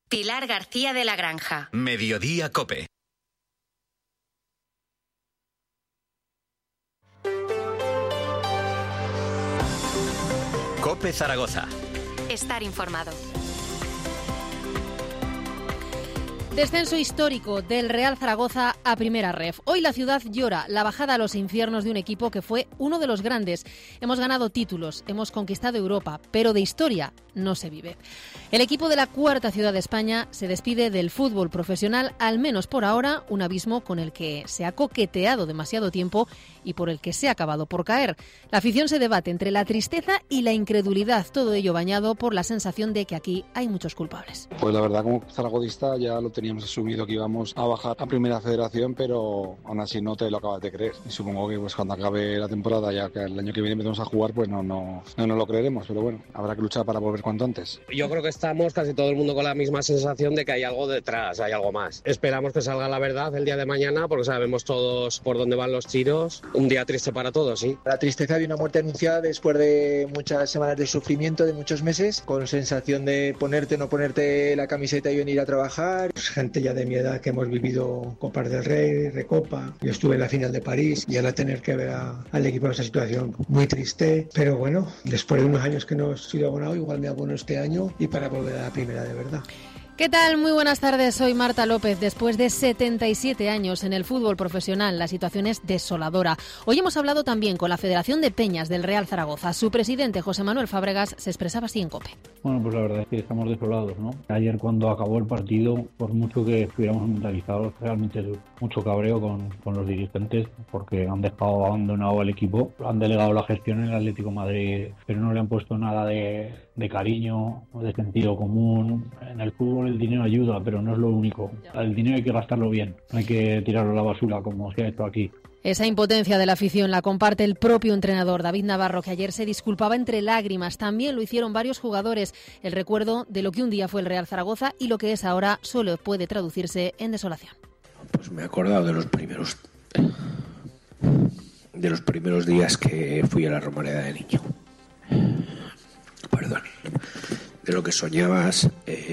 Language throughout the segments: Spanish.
Pilar García de la Granja. Mediodía COPE. COPE Zaragoza. Estar informado. Descenso histórico del Real Zaragoza a Primera Ref. Hoy la ciudad llora la bajada a los infiernos de un equipo que fue uno de los grandes. Hemos ganado títulos, hemos conquistado Europa, pero de historia no se vive. El equipo de la cuarta ciudad de España se despide del fútbol profesional, al menos por ahora, un abismo con el que se ha coqueteado demasiado tiempo y por el que se ha acabado por caer. La afición se debate entre la tristeza y la incredulidad, todo ello bañado por la sensación de que aquí hay muchos culpables. Pues la verdad, como zaragozista ya lo teníamos asumido que íbamos a bajar a Primera Federación, pero aún así no te lo acabas de creer. Y supongo que pues cuando acabe la temporada, ya que el año que viene empezamos a jugar, pues no lo creeremos, pero bueno, habrá que luchar para volver cuanto antes. Yo creo que estamos casi todo el mundo con la misma sensación de que hay algo detrás, hay algo más. Esperamos que salga la verdad el día de mañana, porque sabemos todos por dónde van los tiros. Un día triste para todos, sí. La tristeza de una muerte anunciada después de muchas semanas de sufrimiento, de muchos meses, con sensación de ponerte o no ponerte la camiseta y venir a trabajar. Pues gente ya de mi edad que hemos vivido Copas del Rey, Recopa. Yo estuve en la final de París y ahora tener que ver al equipo en esa situación muy triste. Pero bueno, después de unos años que no he sido abonado, igual me abono este año y para volver a la primera de verdad. ¿Qué tal? Muy buenas tardes, soy Marta López. Después de 77 años en el fútbol profesional, la situación es desoladora. Hoy hemos hablado también con la Federación de Peñas del Real Zaragoza. Su presidente, José Manuel Fábregas, se expresaba así en COPE. Bueno, pues la verdad es que estamos desolados, ¿no? Ayer cuando acabó el partido, por mucho que estuviéramos mentalizados, realmente mucho cabreo con los dirigentes porque han dejado abandonado al equipo, han delegado la gestión en el Atlético de Madrid, pero no le han puesto nada de cariño, de sentido común. En el fútbol el dinero ayuda, pero no es lo único. El dinero hay que gastarlo bien, no hay que tirarlo a la basura como se ha hecho aquí. Esa impotencia de la afición la comparte el propio entrenador David Navarro, que ayer se disculpaba entre lágrimas. También lo hicieron varios jugadores. El recuerdo de lo que un día fue el Real Zaragoza y lo que es ahora solo puede traducirse en desolación. Pues me he acordado de los primeros días que fui a la Romareda de niño. Perdón. De lo que soñabas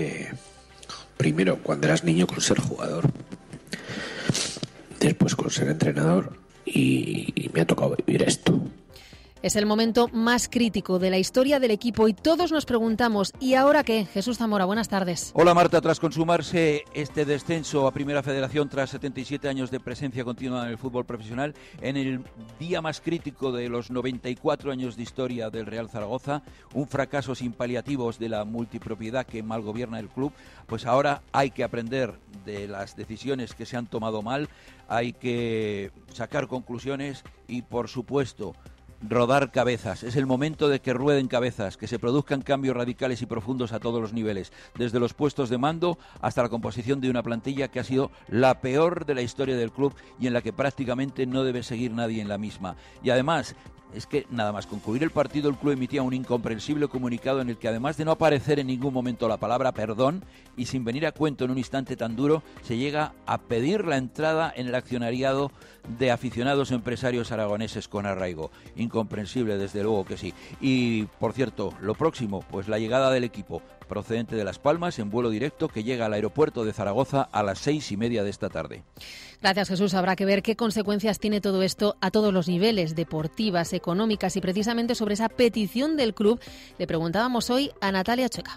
primero cuando eras niño con ser jugador, después con ser entrenador y me ha tocado vivir esto. Es el momento más crítico de la historia del equipo y todos nos preguntamos, ¿y ahora qué? Jesús Zamora, buenas tardes. Hola Marta, tras consumarse este descenso a Primera Federación tras 77 años de presencia continua en el fútbol profesional, en el día más crítico de los 94 años de historia del Real Zaragoza, un fracaso sin paliativos de la multipropiedad que mal gobierna el club, pues ahora hay que aprender de las decisiones que se han tomado mal, hay que sacar conclusiones y, por supuesto, rodar cabezas. Es el momento de que rueden cabezas, que se produzcan cambios radicales y profundos a todos los niveles, desde los puestos de mando hasta la composición de una plantilla que ha sido la peor de la historia del club y en la que prácticamente no debe seguir nadie en la misma. Y además, es que nada más concluir el partido el club emitía un incomprensible comunicado en el que, además de no aparecer en ningún momento la palabra perdón y sin venir a cuento en un instante tan duro, se llega a pedir la entrada en el accionariado de aficionados empresarios aragoneses con arraigo. Incomprensible, desde luego que sí. Y, por cierto, lo próximo, pues la llegada del equipo procedente de Las Palmas en vuelo directo que llega al aeropuerto de Zaragoza a las 6:30 de esta tarde. Gracias, Jesús. Habrá que ver qué consecuencias tiene todo esto a todos los niveles, deportivas, económicas, y precisamente sobre esa petición del club le preguntábamos hoy a Natalia Checa.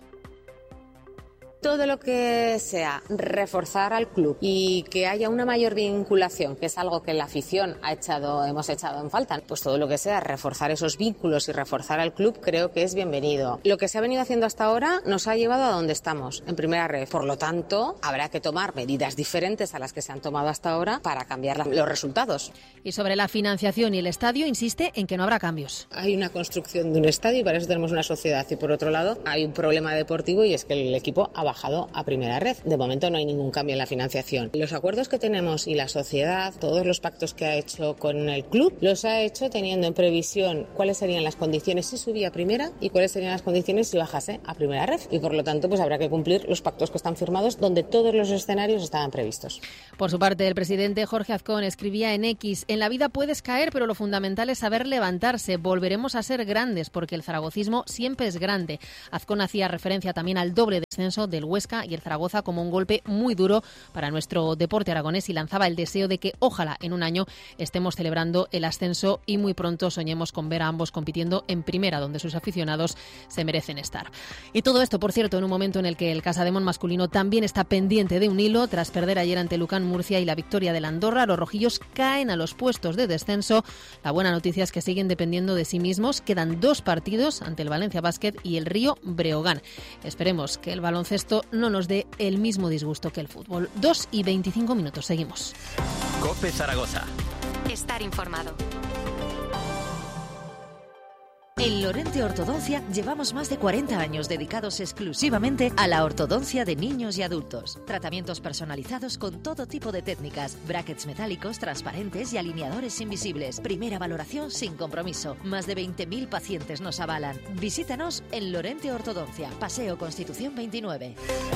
Todo lo que sea reforzar al club y que haya una mayor vinculación, que es algo que la afición hemos echado en falta, pues todo lo que sea reforzar esos vínculos y reforzar al club creo que es bienvenido. Lo que se ha venido haciendo hasta ahora nos ha llevado a donde estamos, en Primera Red. Por lo tanto, habrá que tomar medidas diferentes a las que se han tomado hasta ahora para cambiar los resultados. Y sobre la financiación y el estadio, insiste en que no habrá cambios. Hay una construcción de un estadio y para eso tenemos una sociedad. Y por otro lado, hay un problema deportivo y es que el equipo ha bajado a Primera Red. De momento no hay ningún cambio en la financiación. Los acuerdos que tenemos y la sociedad, todos los pactos que ha hecho con el club, los ha hecho teniendo en previsión cuáles serían las condiciones si subía a Primera y cuáles serían las condiciones si bajase a Primera Red. Y por lo tanto, pues habrá que cumplir los pactos que están firmados donde todos los escenarios estaban previstos. Por su parte, el presidente Jorge Azcón escribía en X: en la vida puedes caer, pero lo fundamental es saber levantarse. Volveremos a ser grandes porque el zaragocismo siempre es grande. Azcón hacía referencia también al doble descenso del Huesca y el Zaragoza como un golpe muy duro para nuestro deporte aragonés y lanzaba el deseo de que ojalá en un año estemos celebrando el ascenso y muy pronto soñemos con ver a ambos compitiendo en primera, donde sus aficionados se merecen estar. Y todo esto, por cierto, en un momento en el que el Casademón masculino también está pendiente de un hilo. Tras perder ayer ante Lucán Murcia y la victoria del Andorra, los rojillos caen a los puestos de descenso. La buena noticia es que siguen dependiendo de sí mismos. Quedan 2 partidos ante el Valencia Basket y el Río Breogán. Esperemos que el baloncesto no nos dé el mismo disgusto que el fútbol. 2:25, seguimos. COPE Zaragoza. Estar informado. En Lorente Ortodoncia llevamos más de 40 años dedicados exclusivamente a la ortodoncia de niños y adultos. Tratamientos personalizados con todo tipo de técnicas, brackets metálicos, transparentes y alineadores invisibles. Primera valoración sin compromiso. Más de 20.000 pacientes nos avalan. Visítanos en Lorente Ortodoncia, Paseo Constitución 29.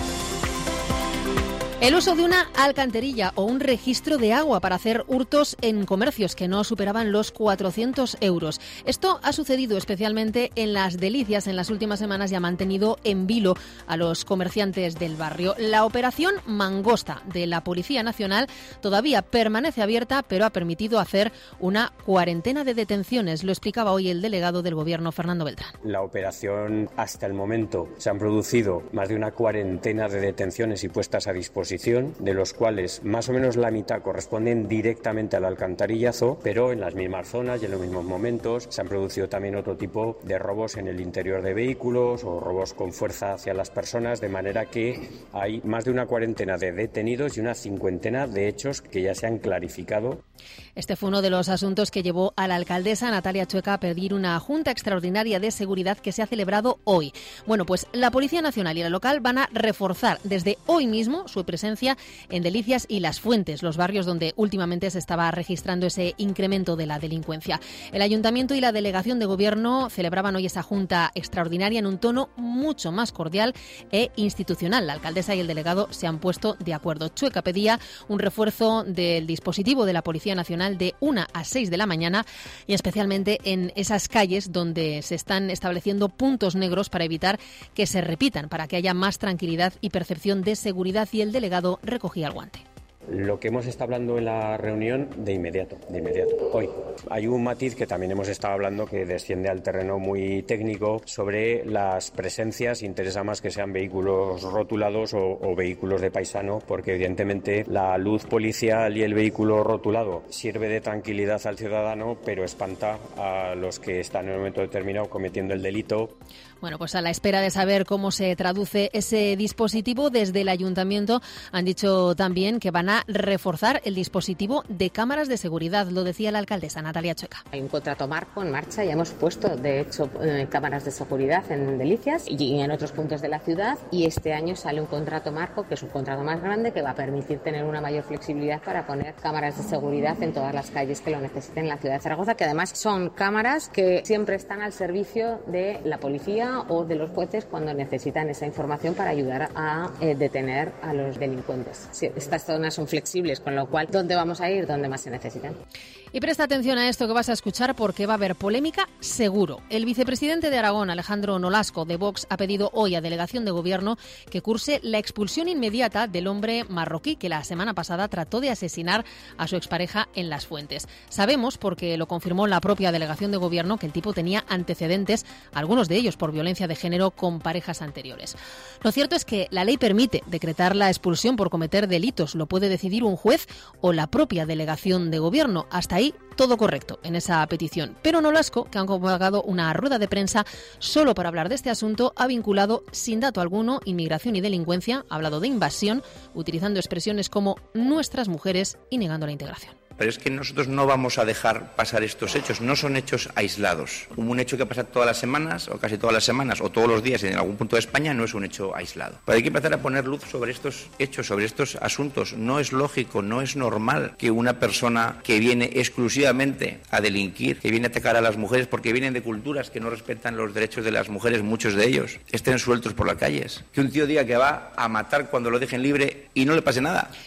El uso de una alcantarilla o un registro de agua para hacer hurtos en comercios que no superaban los 400 euros. Esto ha sucedido especialmente en Las Delicias en las últimas semanas y ha mantenido en vilo a los comerciantes del barrio. La operación Mangosta de la Policía Nacional todavía permanece abierta, pero ha permitido hacer una cuarentena de detenciones. Lo explicaba hoy el delegado del Gobierno, Fernando Beltrán. La operación, hasta el momento, se han producido más de una cuarentena de detenciones y puestas a disposición, de los cuales más o menos la mitad corresponden directamente al alcantarillazo, pero en las mismas zonas y en los mismos momentos se han producido también otro tipo de robos en el interior de vehículos o robos con fuerza hacia las personas, de manera que hay más de una cuarentena de detenidos y una cincuentena de hechos que ya se han clarificado. Este fue uno de los asuntos que llevó a la alcaldesa Natalia Chueca a pedir una junta extraordinaria de seguridad que se ha celebrado hoy. Bueno, pues la Policía Nacional y la local van a reforzar desde hoy mismo su presencia en Delicias y Las Fuentes, los barrios donde últimamente se estaba registrando ese incremento de la delincuencia. El Ayuntamiento y la Delegación de Gobierno celebraban hoy esa junta extraordinaria en un tono mucho más cordial e institucional. La alcaldesa y el delegado se han puesto de acuerdo. Chueca pedía un refuerzo del dispositivo de la Policía Nacional de 1 a 6 de la mañana y especialmente en esas calles donde se están estableciendo puntos negros para evitar que se repitan, para que haya más tranquilidad y percepción de seguridad, y el delegado recogía el guante. Lo que hemos estado hablando en la reunión de inmediato. Hoy hay un matiz que también hemos estado hablando que desciende al terreno muy técnico sobre las presencias. Interesa más que sean vehículos rotulados o vehículos de paisano, porque evidentemente la luz policial y el vehículo rotulado sirve de tranquilidad al ciudadano, pero espanta a los que están en un momento determinado cometiendo el delito. Bueno, pues a la espera de saber cómo se traduce ese dispositivo, desde el Ayuntamiento han dicho también que van a reforzar el dispositivo de cámaras de seguridad. Lo decía la alcaldesa Natalia Chueca. Hay un contrato marco en marcha, ya hemos puesto, de hecho, cámaras de seguridad en Delicias y en otros puntos de la ciudad, y este año sale un contrato marco, que es un contrato más grande, que va a permitir tener una mayor flexibilidad para poner cámaras de seguridad en todas las calles que lo necesiten en la ciudad de Zaragoza, que además son cámaras que siempre están al servicio de la policía o de los jueces cuando necesitan esa información para ayudar a detener a los delincuentes. Sí, estas zonas son flexibles, con lo cual, ¿dónde vamos a ir? Donde más se necesitan. Y presta atención a esto que vas a escuchar, porque va a haber polémica seguro. El vicepresidente de Aragón, Alejandro Nolasco, de Vox, ha pedido hoy a Delegación de Gobierno que curse la expulsión inmediata del hombre marroquí que la semana pasada trató de asesinar a su expareja en Las Fuentes. Sabemos, porque lo confirmó la propia Delegación de Gobierno, que el tipo tenía antecedentes, algunos de ellos por violencia de género, con parejas anteriores. Lo cierto es que la ley permite decretar la expulsión por cometer delitos. Lo puede decidir un juez o la propia Delegación de Gobierno. Hasta ahí todo correcto en esa petición. Pero Nolasco, que han convocado una rueda de prensa solo para hablar de este asunto, ha vinculado sin dato alguno inmigración y delincuencia, ha hablado de invasión, utilizando expresiones como nuestras mujeres y negando la integración. Pero es que nosotros no vamos a dejar pasar estos hechos, no son hechos aislados. Un hecho que pasa todas las semanas, o casi todas las semanas, o todos los días en algún punto de España, no es un hecho aislado. Pero hay que empezar a poner luz sobre estos hechos, sobre estos asuntos. No es lógico, no es normal que una persona que viene exclusivamente a delinquir, que viene a atacar a las mujeres, porque vienen de culturas que no respetan los derechos de las mujeres, muchos de ellos, estén sueltos por las calles. Que un tío diga que va a matar cuando lo dejen libre y no le pase nada.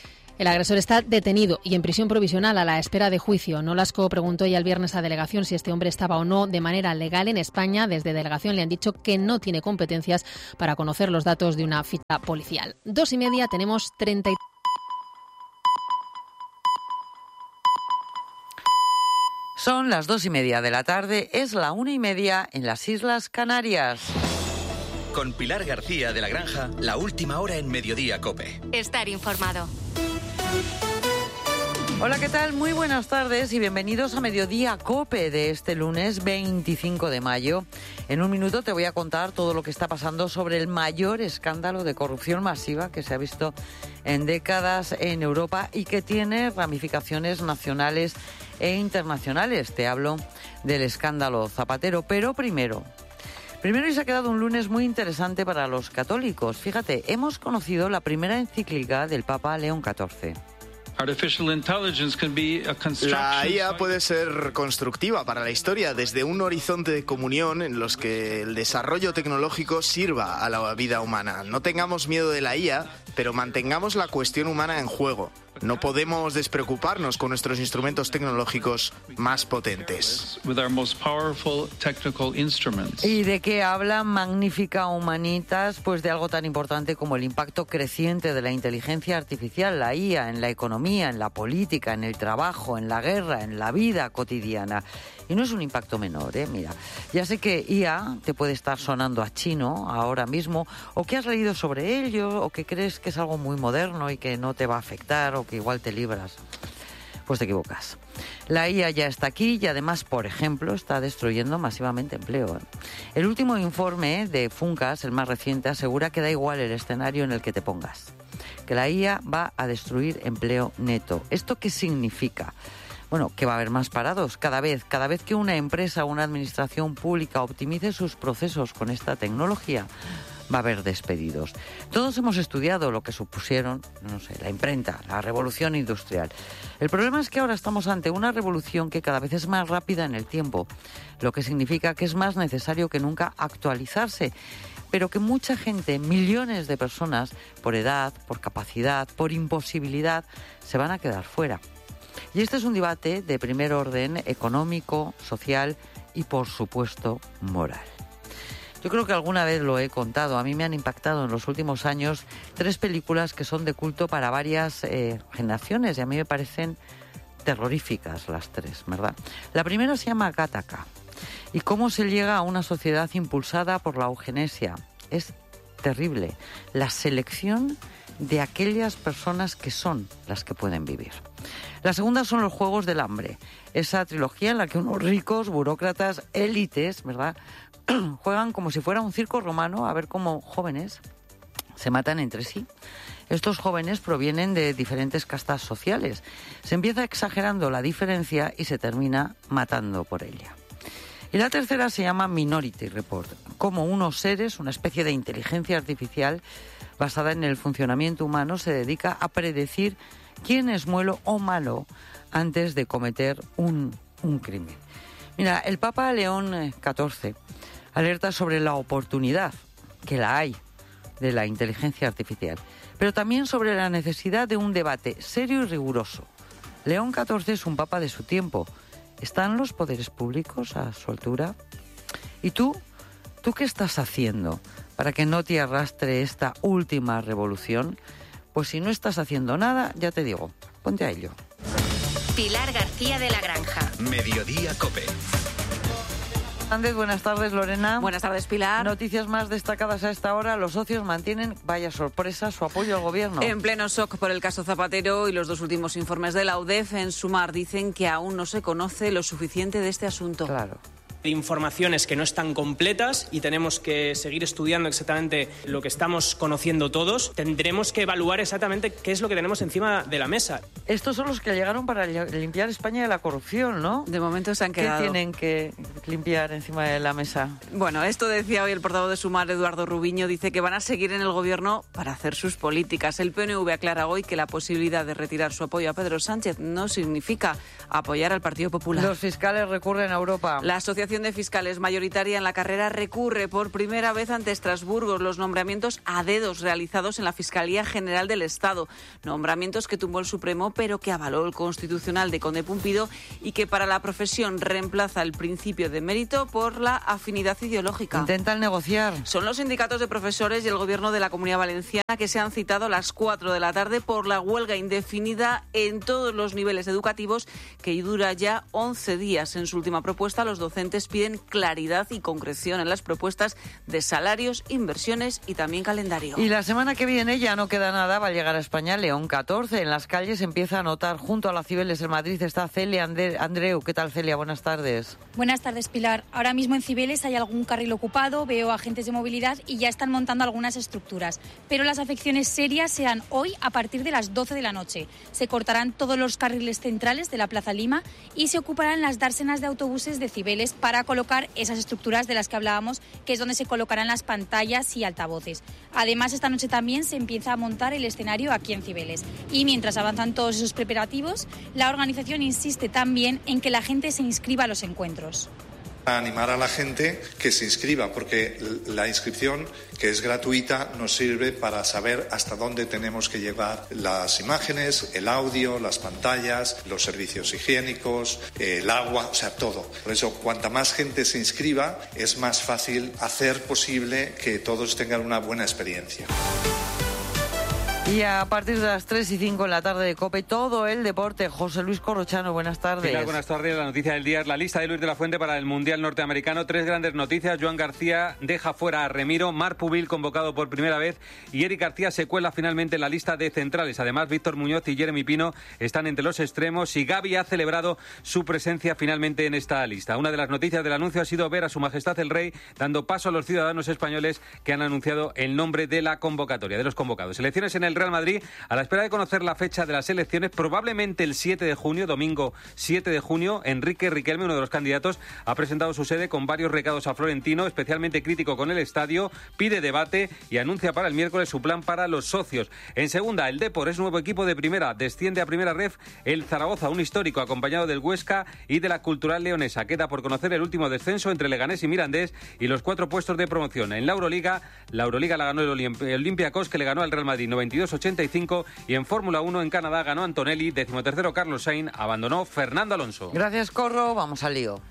El agresor está detenido y en prisión provisional a la espera de juicio. Nolasco preguntó ya el viernes a delegación si este hombre estaba o no de manera legal en España. Desde delegación le han dicho que no tiene competencias para conocer los datos de una ficha policial. 2:30, tenemos 33. Son las 2:30 de la tarde, es la 1:30 en las Islas Canarias. Con Pilar García de la Granja, la última hora en Mediodía COPE. Estar informado. Hola, ¿qué tal? Muy buenas tardes y bienvenidos a Mediodía COPE de este lunes 25 de mayo. En un minuto te voy a contar todo lo que está pasando sobre el mayor escándalo de corrupción masiva que se ha visto en décadas en Europa y que tiene ramificaciones nacionales e internacionales. Te hablo del escándalo Zapatero, pero primero y se ha quedado un lunes muy interesante para los católicos. Fíjate, hemos conocido la primera encíclica del Papa León XIV. La IA puede ser constructiva para la historia desde un horizonte de comunión en los que el desarrollo tecnológico sirva a la vida humana. No tengamos miedo de la IA, pero mantengamos la cuestión humana en juego. No podemos despreocuparnos con nuestros instrumentos tecnológicos más potentes. ¿Y de qué habla Magnífica Humanitas? Pues de algo tan importante como el impacto creciente de la inteligencia artificial, la IA, en la economía, en la política, en el trabajo, en la guerra, en la vida cotidiana. Y no es un impacto menor, Mira, ya sé que IA te puede estar sonando a chino ahora mismo, o que has leído sobre ello, o que crees que es algo muy moderno y que no te va a afectar, o que igual te libras. Pues te equivocas. La IA ya está aquí y además, por ejemplo, está destruyendo masivamente empleo. El último informe de Funcas, el más reciente, asegura que da igual el escenario en el que te pongas, que la IA va a destruir empleo neto. ¿Esto qué significa? Bueno, que va a haber más parados cada vez que una empresa o una administración pública optimice sus procesos con esta tecnología, va a haber despedidos. Todos hemos estudiado lo que supusieron, la imprenta, la revolución industrial. El problema es que ahora estamos ante una revolución que cada vez es más rápida en el tiempo, lo que significa que es más necesario que nunca actualizarse, pero que mucha gente, millones de personas, por edad, por capacidad, por imposibilidad, se van a quedar fuera. Y este es un debate de primer orden económico, social y, por supuesto, moral. Yo creo que alguna vez lo he contado. A mí me han impactado en los últimos años 3 películas que son de culto para varias generaciones y a mí me parecen terroríficas las 3, ¿verdad? La primera se llama Gattaca y cómo se llega a una sociedad impulsada por la eugenesia. Es terrible. La selección de aquellas personas que son las que pueden vivir. La segunda son los Juegos del Hambre, esa trilogía en la que unos ricos, burócratas, élites, ¿verdad?, juegan como si fuera un circo romano a ver cómo jóvenes se matan entre sí. Estos jóvenes provienen de diferentes castas sociales. Se empieza exagerando la diferencia y se termina matando por ella. Y la tercera se llama Minority Report, como unos seres, una especie de inteligencia artificial basada en el funcionamiento humano, se dedica a predecir quién es bueno o malo antes de cometer un crimen. Mira, el Papa León XIV alerta sobre la oportunidad, que la hay, de la inteligencia artificial, pero también sobre la necesidad de un debate serio y riguroso. León XIV es un papa de su tiempo. ¿Están los poderes públicos a su altura? ¿Y tú qué estás haciendo para que no te arrastre esta última revolución? Pues si no estás haciendo nada, ya te digo, ponte a ello. Pilar García de la Granja. Mediodía COPE. Andes, buenas tardes, Lorena. Buenas tardes, Pilar. Noticias más destacadas a esta hora. Los socios mantienen, vaya sorpresa, su apoyo al gobierno. En pleno shock por el caso Zapatero y los 2 últimos informes de la UDEF, en Sumar dicen que aún no se conoce lo suficiente de este asunto. Claro. Informaciones que no están completas y tenemos que seguir estudiando exactamente lo que estamos conociendo todos. Tendremos que evaluar exactamente qué es lo que tenemos encima de la mesa. Estos son los que llegaron para limpiar España de la corrupción, ¿no? De momento se han quedado. ¿Qué tienen que limpiar encima de la mesa? Bueno, esto decía hoy el portavoz de Sumar, Eduardo Rubiño, dice que van a seguir en el gobierno para hacer sus políticas. El PNV aclara hoy que la posibilidad de retirar su apoyo a Pedro Sánchez no significa apoyar al Partido Popular. Los fiscales recurren a Europa. La Asociación Asociación de Fiscales, mayoritaria en la carrera, recurre por primera vez ante Estrasburgo los nombramientos a dedos realizados en la Fiscalía General del Estado. Nombramientos que tumbó el Supremo, pero que avaló el Constitucional de Conde Pumpido y que para la profesión reemplaza el principio de mérito por la afinidad ideológica. Intentan negociar. Son los sindicatos de profesores y el Gobierno de la Comunidad Valenciana que se han citado a las 4 de la tarde por la huelga indefinida en todos los niveles educativos, que dura ya 11 días. En su última propuesta, los docentes piden claridad y concreción en las propuestas de salarios, inversiones y también calendario. Y la semana que viene ya no queda nada, va a llegar a España León 14. En las calles empieza a notar junto a la Cibeles en Madrid está Celia Andreu. ¿Qué tal, Celia? Buenas tardes. Buenas tardes, Pilar. Ahora mismo en Cibeles hay algún carril ocupado, veo agentes de movilidad y ya están montando algunas estructuras. Pero las afecciones serias serán hoy a partir de las 12 de la noche. Se cortarán todos los carriles centrales de la Plaza Lima y se ocuparán las dársenas de autobuses de Cibeles para colocar esas estructuras de las que hablábamos, que es donde se colocarán las pantallas y altavoces. Además, esta noche también se empieza a montar el escenario aquí en Cibeles. Y mientras avanzan todos esos preparativos, la organización insiste también en que la gente se inscriba a los encuentros. A animar a la gente que se inscriba, porque la inscripción, que es gratuita, nos sirve para saber hasta dónde tenemos que llevar las imágenes, el audio, las pantallas, los servicios higiénicos, el agua, o sea, todo. Por eso, cuanta más gente se inscriba, es más fácil hacer posible que todos tengan una buena experiencia. Y a partir de las 3 y 5 en la tarde de COPE, todo el deporte. José Luis Corrochano, buenas tardes. Pilar, buenas tardes. La noticia del día es la lista de Luis de la Fuente para el Mundial Norteamericano. 3 grandes noticias. Joan García deja fuera a Remiro, Marc Pubil convocado por primera vez y Eric García se cuela finalmente en la lista de centrales. Además, Víctor Muñoz y Jeremy Pino están entre los extremos y Gavi ha celebrado su presencia finalmente en esta lista. Una de las noticias del anuncio ha sido ver a Su Majestad el Rey dando paso a los ciudadanos españoles que han anunciado el nombre de la convocatoria, de los convocados. Elecciones en el Real Madrid, a la espera de conocer la fecha de las elecciones, probablemente el 7 de junio, domingo 7 de junio, Enrique Riquelme, uno de los candidatos, ha presentado su sede con varios recados a Florentino, especialmente crítico con el estadio, pide debate y anuncia para el miércoles su plan para los socios. En segunda, el Depor es nuevo equipo de primera, desciende a primera ref el Zaragoza, un histórico acompañado del Huesca y de la Cultural Leonesa. Queda por conocer el último descenso entre Leganés y Mirandés y los 4 puestos de promoción. En la Euroliga la ganó el Olympiacos, que le ganó al Real Madrid 92-85, y en Fórmula 1 en Canadá ganó Antonelli, 13º Carlos Sainz, abandonó Fernando Alonso. Gracias, Corro, vamos al lío.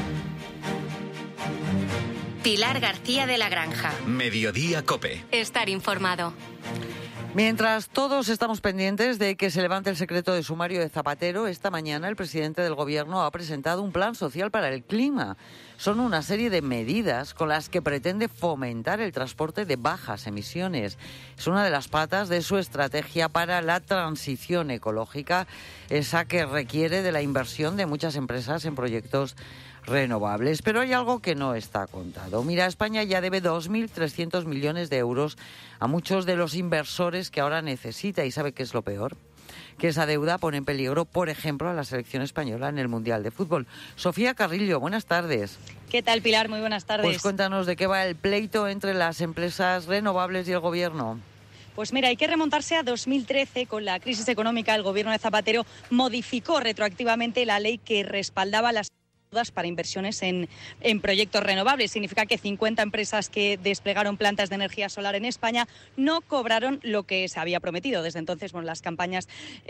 Pilar García de la Granja. Mediodía COPE. Estar informado. Mientras todos estamos pendientes de que se levante el secreto de sumario de Zapatero, esta mañana el presidente del Gobierno ha presentado un plan social para el clima. Son una serie de medidas con las que pretende fomentar el transporte de bajas emisiones. Es una de las patas de su estrategia para la transición ecológica, esa que requiere de la inversión de muchas empresas en proyectos renovables. Pero hay algo que no está contado. Mira, España ya debe 2.300 millones de euros a muchos de los inversores que ahora necesita. ¿Y sabe qué es lo peor? Que esa deuda pone en peligro, por ejemplo, a la selección española en el Mundial de Fútbol. Sofía Carrillo, buenas tardes. ¿Qué tal, Pilar? Muy buenas tardes. Pues cuéntanos de qué va el pleito entre las empresas renovables y el Gobierno. Pues mira, hay que remontarse a 2013. Con la crisis económica, el Gobierno de Zapatero modificó retroactivamente la ley que respaldaba las para inversiones en proyectos renovables. Significa que 50 empresas que desplegaron plantas de energía solar en España no cobraron lo que se había prometido. Desde entonces, bueno, las compañías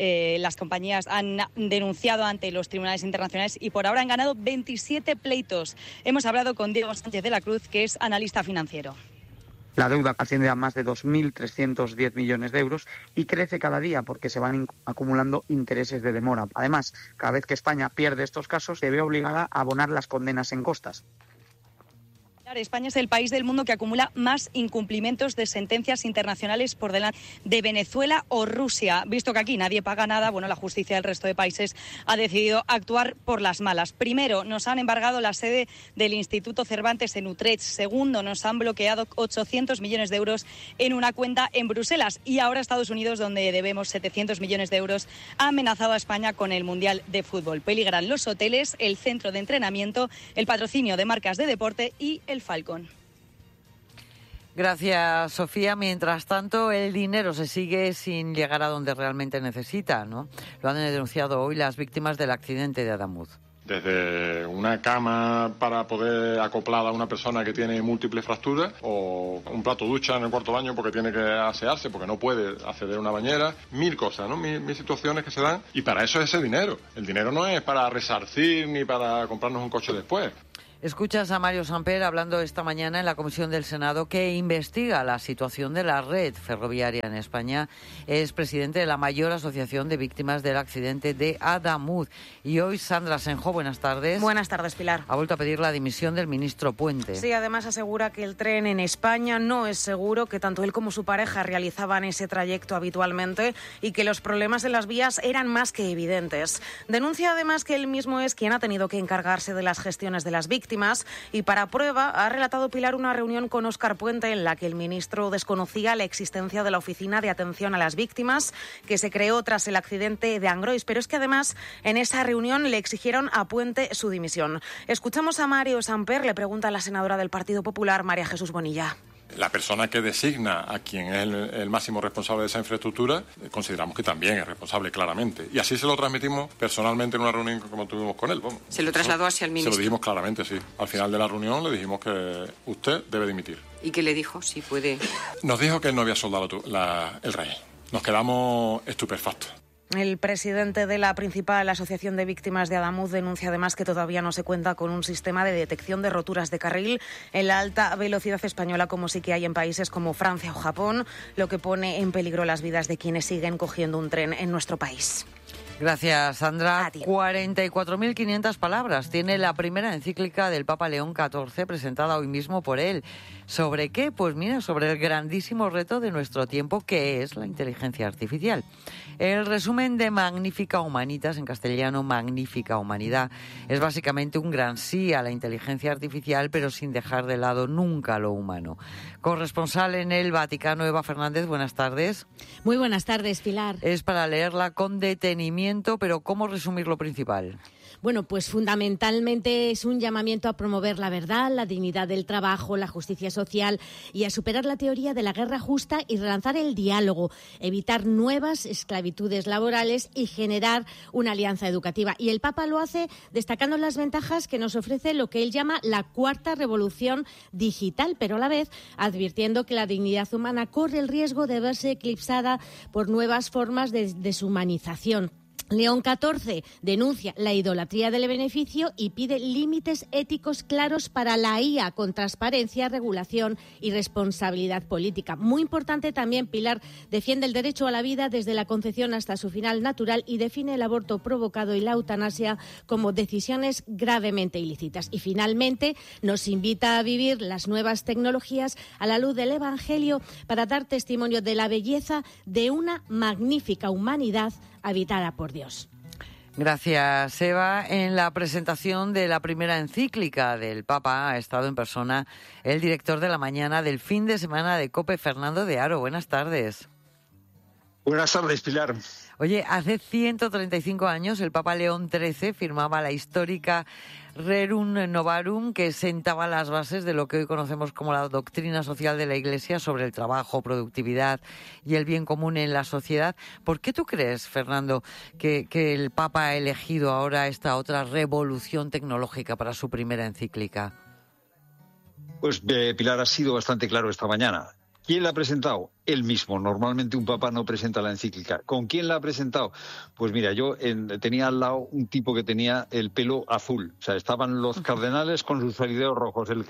han denunciado ante los tribunales internacionales y por ahora han ganado 27 pleitos. Hemos hablado con Diego Sánchez de la Cruz, que es analista financiero. La deuda asciende a más de 2.310 millones de euros y crece cada día porque se van acumulando intereses de demora. Además, cada vez que España pierde estos casos, se ve obligada a abonar las condenas en costas. España es el país del mundo que acumula más incumplimientos de sentencias internacionales por delante de Venezuela o Rusia. Visto que aquí nadie paga nada, bueno, la justicia del resto de países ha decidido actuar por las malas. Primero, nos han embargado la sede del Instituto Cervantes en Utrecht. Segundo, nos han bloqueado 800 millones de euros en una cuenta en Bruselas. Y ahora Estados Unidos, donde debemos 700 millones de euros, ha amenazado a España con el Mundial de Fútbol. Peligran los hoteles, el centro de entrenamiento, el patrocinio de marcas de deporte y el Falcon. Gracias, Sofía. Mientras tanto, el dinero se sigue sin llegar a donde realmente necesita, ¿no? Lo han denunciado hoy las víctimas del accidente de Adamuz. desde una cama para poder acoplar a una persona que tiene múltiples fracturas, o un plato ducha en el cuarto baño porque tiene que asearse, porque no puede acceder a una bañera, mil cosas, ¿no? Mil situaciones que se dan, y para eso es ese dinero. El dinero no es para resarcir ni para comprarnos un coche después. Escuchas a Mario Samper hablando esta mañana en la Comisión del Senado que investiga la situación de la red ferroviaria en España. Es presidente de la mayor asociación de víctimas del accidente de Adamuz. Y hoy Sandra Senjo, buenas tardes. Buenas tardes, Pilar. Ha vuelto a pedir la dimisión del ministro Puente. Sí, además asegura que el tren en España no es seguro, que tanto él como su pareja realizaban ese trayecto habitualmente y que los problemas en las vías eran más que evidentes. Denuncia además que él mismo es quien ha tenido que encargarse de las gestiones de las víctimas. Y para prueba ha relatado Pilar una reunión con Óscar Puente en la que el ministro desconocía la existencia de la Oficina de Atención a las Víctimas que se creó tras el accidente de Angrois. Pero es que además en esa reunión le exigieron a Puente su dimisión. Escuchamos a Mario Samper, le pregunta a la senadora del Partido Popular, María Jesús Bonilla. La persona que designa a quien es el máximo responsable de esa infraestructura, consideramos que también es responsable claramente. Y así se lo transmitimos personalmente en una reunión como tuvimos con él. Vamos. ¿Se lo trasladó hacia el ministro? Se lo dijimos claramente, sí. Al final de la reunión le dijimos que usted debe dimitir. ¿Y qué le dijo? Si puede. Nos dijo que él no había soldado el rey. Nos quedamos estupefactos. El presidente de la principal asociación de víctimas de Adamuz denuncia además que todavía no se cuenta con un sistema de detección de roturas de carril en la alta velocidad española, como sí que hay en países como Francia o Japón, lo que pone en peligro las vidas de quienes siguen cogiendo un tren en nuestro país. Gracias, Sandra. 44.500 palabras tiene la primera encíclica del Papa León XIV, presentada hoy mismo por él. ¿Sobre qué? Pues mira, sobre el grandísimo reto de nuestro tiempo, que es la inteligencia artificial. El resumen de Magnifica Humanitas, en castellano Magnífica Humanidad, es básicamente un gran sí a la inteligencia artificial, pero sin dejar de lado nunca lo humano. Corresponsal en el Vaticano, Eva Fernández, buenas tardes. Muy buenas tardes, Pilar. Es para leerla con detenimiento, pero ¿cómo resumir lo principal? Bueno, pues fundamentalmente es un llamamiento a promover la verdad, la dignidad del trabajo, la justicia social y a superar la teoría de la guerra justa y relanzar el diálogo, evitar nuevas esclavitudes laborales y generar una alianza educativa. Y el Papa lo hace destacando las ventajas que nos ofrece lo que él llama la cuarta revolución digital, pero a la vez advirtiendo que la dignidad humana corre el riesgo de verse eclipsada por nuevas formas de deshumanización. León XIV denuncia la idolatría del beneficio y pide límites éticos claros para la IA con transparencia, regulación y responsabilidad política. Muy importante también, Pilar, defiende el derecho a la vida desde la concepción hasta su final natural y define el aborto provocado y la eutanasia como decisiones gravemente ilícitas. Y finalmente nos invita a vivir las nuevas tecnologías a la luz del Evangelio para dar testimonio de la belleza de una magnífica humanidad habitada por Dios. Gracias, Eva. En la presentación de la primera encíclica del Papa ha estado en persona el director de la mañana del fin de semana de COPE, Fernando de Aro. Buenas tardes. Buenas tardes, Pilar. Oye, hace 135 años el Papa León XIII firmaba la histórica Rerum Novarum, que sentaba las bases de lo que hoy conocemos como la doctrina social de la Iglesia sobre el trabajo, productividad y el bien común en la sociedad. ¿Por qué tú crees, Fernando, que el Papa ha elegido ahora esta otra revolución tecnológica para su primera encíclica? Pues, Pilar, ha sido bastante claro esta mañana. ¿Quién la ha presentado? Él mismo. Normalmente un papa no presenta la encíclica. ¿Con quién la ha presentado? Pues mira, yo tenía al lado un tipo que tenía el pelo azul. O sea, estaban los cardenales con sus solideos rojos, el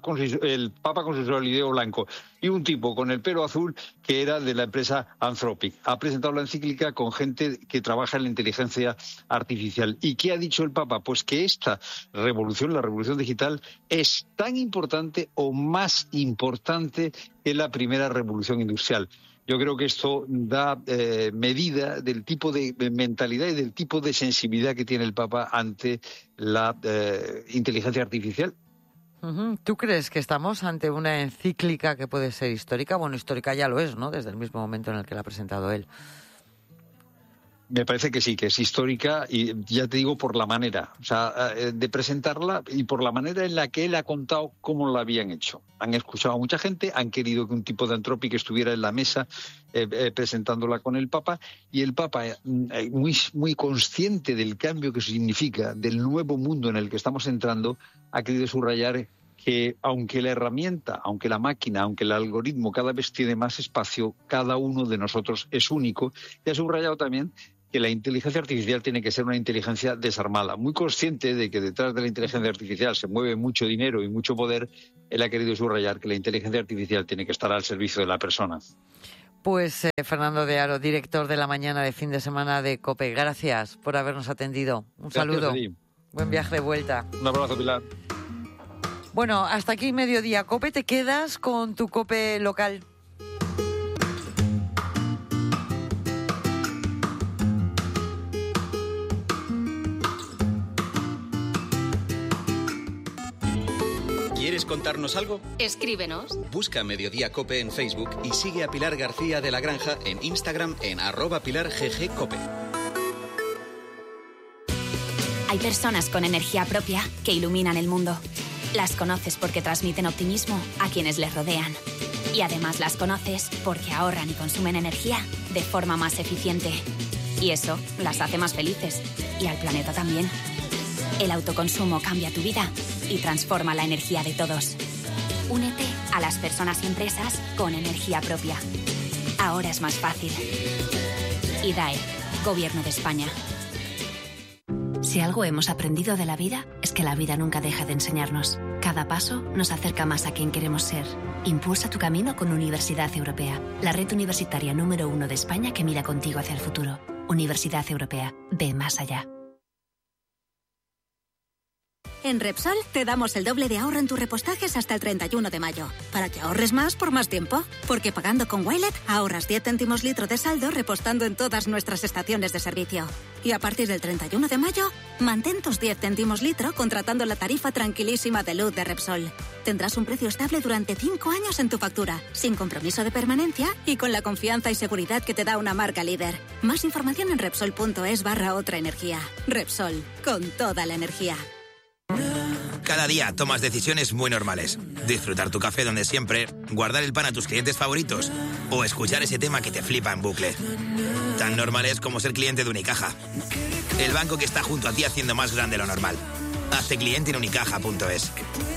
papa con su solideo blanco y un tipo con el pelo azul que era de la empresa Anthropic. Ha presentado la encíclica con gente que trabaja en la inteligencia artificial. ¿Y qué ha dicho el papa? Pues que esta revolución, la revolución digital, es tan importante o más importante que la primera revolución industrial. Yo creo que esto da medida del tipo de mentalidad y del tipo de sensibilidad que tiene el Papa ante la inteligencia artificial. ¿Tú crees que estamos ante una encíclica que puede ser histórica? Bueno, histórica ya lo es, ¿no? Desde el mismo momento en el que la ha presentado él. Me parece que sí, que es histórica y ya te digo por la manera, o sea, de presentarla y por la manera en la que él ha contado cómo la habían hecho. Han escuchado a mucha gente, han querido que un tipo de Anthropic estuviera en la mesa presentándola con el Papa y el Papa, muy consciente del cambio que significa, del nuevo mundo en el que estamos entrando, ha querido subrayar que aunque la herramienta, aunque la máquina, aunque el algoritmo cada vez tiene más espacio, cada uno de nosotros es único. Y ha subrayado también que la inteligencia artificial tiene que ser una inteligencia desarmada. Muy consciente de que detrás de la inteligencia artificial se mueve mucho dinero y mucho poder, él ha querido subrayar que la inteligencia artificial tiene que estar al servicio de la persona. Pues Fernando de Aro, director de la mañana de fin de semana de COPE, gracias por habernos atendido. Un saludo. Buen viaje de vuelta. Un abrazo, Pilar. Bueno, hasta aquí Mediodía COPE. ¿Te quedas con tu COPE local? ¿Quieres contarnos algo? Escríbenos. Busca Mediodía COPE en Facebook y sigue a Pilar García de la Granja en Instagram en @pilarggcope. Hay personas con energía propia que iluminan el mundo. Las conoces porque transmiten optimismo a quienes les rodean. Y además las conoces porque ahorran y consumen energía de forma más eficiente. Y eso las hace más felices. Y al planeta también. El autoconsumo cambia tu vida y transforma la energía de todos. Únete a las personas y empresas con energía propia. Ahora es más fácil. IDAE, Gobierno de España. Si algo hemos aprendido de la vida, es que la vida nunca deja de enseñarnos. Cada paso nos acerca más a quien queremos ser. Impulsa tu camino con Universidad Europea, la red universitaria número 1 de España que mira contigo hacia el futuro. Universidad Europea, ve más allá. En Repsol te damos el doble de ahorro en tus repostajes hasta el 31 de mayo, para que ahorres más por más tiempo. Porque pagando con Wilet ahorras 10 céntimos litro de saldo repostando en todas nuestras estaciones de servicio. Y a partir del 31 de mayo, mantén tus 10 céntimos litro contratando la tarifa tranquilísima de luz de Repsol. Tendrás un precio estable durante 5 años en tu factura, sin compromiso de permanencia y con la confianza y seguridad que te da una marca líder. Más información en Repsol.es/otra energía. Repsol, con toda la energía. Cada día tomas decisiones muy normales. Disfrutar tu café donde siempre, guardar el pan a tus clientes favoritos o escuchar ese tema que te flipa en bucle. Tan normales como ser cliente de Unicaja. El banco que está junto a ti haciendo más grande lo normal. Hazte cliente en unicaja.es.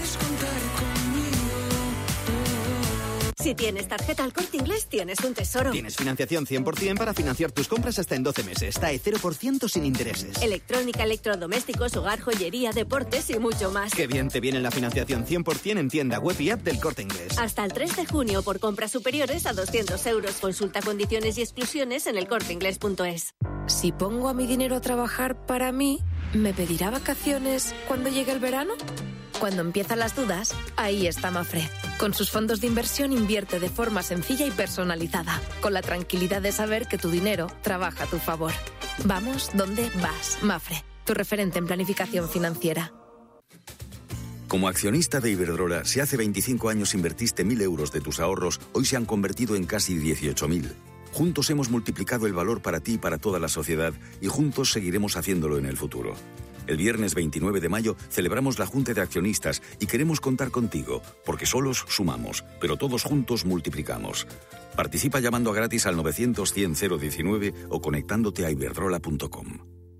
Si tienes tarjeta El Corte Inglés, tienes un tesoro. Tienes financiación 100% para financiar tus compras hasta en 12 meses. TAE 0% sin intereses. Electrónica, electrodomésticos, hogar, joyería, deportes y mucho más. Qué bien te viene la financiación 100% en tienda web y app del Corte Inglés. Hasta el 3 de junio por compras superiores a 200 euros. Consulta condiciones y exclusiones en elcorteinglés.es. Si pongo a mi dinero a trabajar para mí, ¿me pedirá vacaciones cuando llegue el verano? Cuando empiezan las dudas, ahí está Mafre. Con sus fondos de inversión invierte de forma sencilla y personalizada, con la tranquilidad de saber que tu dinero trabaja a tu favor. Vamos donde vas, Mafre, tu referente en planificación financiera. Como accionista de Iberdrola, si hace 25 años invertiste 1.000 euros de tus ahorros, hoy se han convertido en casi 18.000. Juntos hemos multiplicado el valor para ti y para toda la sociedad y juntos seguiremos haciéndolo en el futuro. El viernes 29 de mayo celebramos la Junta de Accionistas y queremos contar contigo, porque solos sumamos, pero todos juntos multiplicamos. Participa llamando gratis al 900-100-019 o conectándote a iberdrola.com.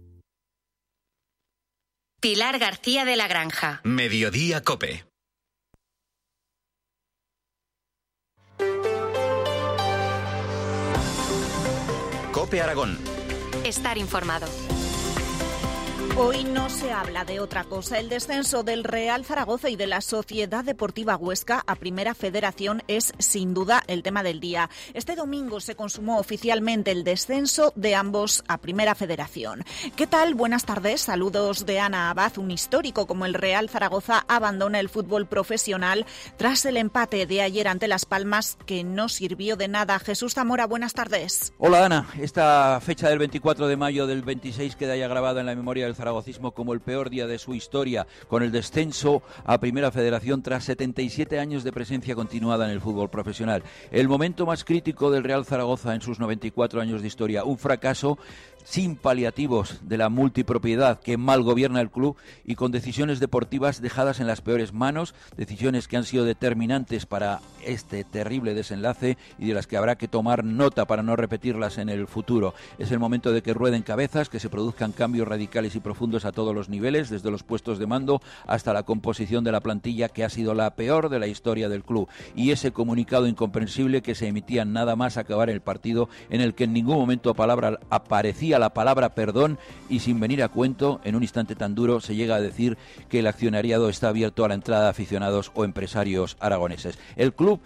Pilar García de la Granja. Mediodía COPE. COPE Aragón. Estar informado. Hoy no se habla de otra cosa. El descenso del Real Zaragoza y de la Sociedad Deportiva Huesca a Primera Federación es sin duda el tema del día. Este domingo se consumó oficialmente el descenso de ambos a Primera Federación. ¿Qué tal? Buenas tardes. Saludos de Ana Abad. Un histórico como el Real Zaragoza abandona el fútbol profesional tras el empate de ayer ante Las Palmas que no sirvió de nada. Jesús Zamora, buenas tardes. Hola Ana. Esta fecha del 24 de mayo del 26 queda ya grabada en la memoria del zaragocismo como el peor día de su historia, con el descenso a Primera Federación tras 77 años de presencia continuada en el fútbol profesional. El momento más crítico del Real Zaragoza en sus 94 años de historia, un fracaso sin paliativos de la multipropiedad que mal gobierna el club y con decisiones deportivas dejadas en las peores manos, decisiones que han sido determinantes para este terrible desenlace y de las que habrá que tomar nota para no repetirlas en el futuro. Es el momento de que rueden cabezas, que se produzcan cambios radicales y profundos a todos los niveles, desde los puestos de mando hasta la composición de la plantilla, que ha sido la peor de la historia del club, y ese comunicado incomprensible que se emitía nada más acabar el partido, en el que en ningún momento aparecía la palabra perdón, y sin venir a cuento, en un instante tan duro se llega a decir que el accionariado está abierto a la entrada de aficionados o empresarios aragoneses. El club,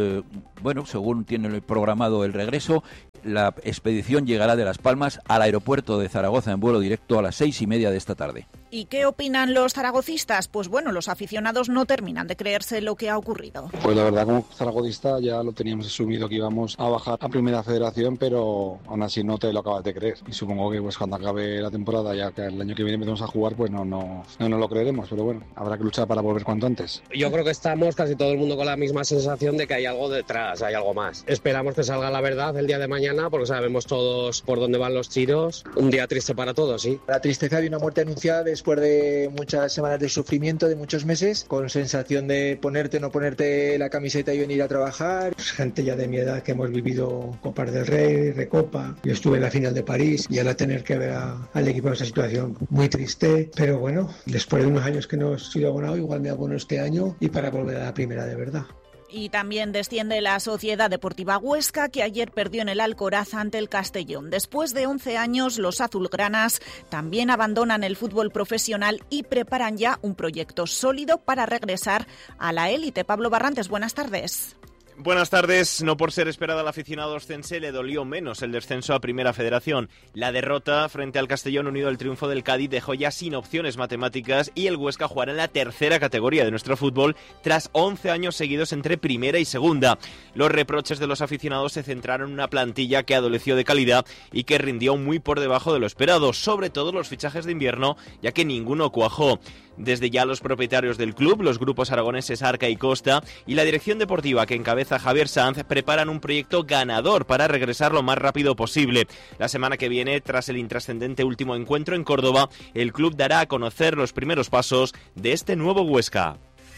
según tiene programado el regreso, la expedición llegará de Las Palmas al aeropuerto de Zaragoza en vuelo directo a las 6:30 de esta tarde. ¿Y qué opinan los zaragocistas? Pues bueno, los aficionados no terminan de creerse lo que ha ocurrido. Pues la verdad, como zaragocista ya lo teníamos asumido que íbamos a bajar a Primera Federación, pero aún así no te lo acabas de creer. Y supongo que pues cuando acabe la temporada, ya que el año que viene empezamos a jugar, pues no lo creeremos. Pero bueno, habrá que luchar para volver cuanto antes. Yo creo que estamos casi todo el mundo con la misma sensación de que hay algo detrás, hay algo más. Esperamos que salga la verdad el día de mañana, porque sabemos todos por dónde van los tiros. Un día triste para todos, sí. La tristeza de una muerte anunciada después de muchas semanas de sufrimiento, de muchos meses, con sensación de ponerte o no ponerte la camiseta y venir a trabajar. Gente ya de mi edad que hemos vivido Copas del Rey, Recopa. Yo estuve en la final de París y ahora tener que ver al equipo en esa situación muy triste. Pero bueno, después de unos años que no he sido abonado, igual me abono este año y para volver a la primera de verdad. Y también desciende la Sociedad Deportiva Huesca, que ayer perdió en el Alcoraz ante el Castellón. Después de 11 años, los azulgranas también abandonan el fútbol profesional y preparan ya un proyecto sólido para regresar a la élite. Pablo Barrantes, buenas tardes. Buenas tardes. No por ser esperada al aficionado oscense le dolió menos el descenso a Primera Federación. La derrota frente al Castellón, unido al triunfo del Cádiz, dejó ya sin opciones matemáticas y el Huesca jugará en la tercera categoría de nuestro fútbol tras 11 años seguidos entre Primera y Segunda. Los reproches de los aficionados se centraron en una plantilla que adoleció de calidad y que rindió muy por debajo de lo esperado, sobre todo los fichajes de invierno, ya que ninguno cuajó. Desde ya los propietarios del club, los grupos aragoneses Arca y Costa, y la dirección deportiva que encabeza Javier Sanz, preparan un proyecto ganador para regresar lo más rápido posible. La semana que viene, tras el intrascendente último encuentro en Córdoba, el club dará a conocer los primeros pasos de este nuevo Huesca.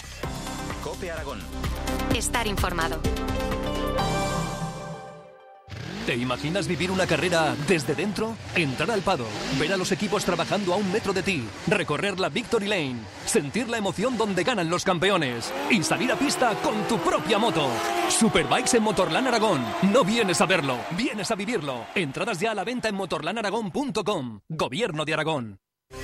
COPE Aragón. Estar informado. ¿Te imaginas vivir una carrera desde dentro? Entrar al paddock, ver a los equipos trabajando a 1 metro de ti, recorrer la Victory Lane, sentir la emoción donde ganan los campeones y salir a pista con tu propia moto. Superbikes en Motorland Aragón. No vienes a verlo, vienes a vivirlo. Entradas ya a la venta en motorlandaragón.com. Gobierno de Aragón.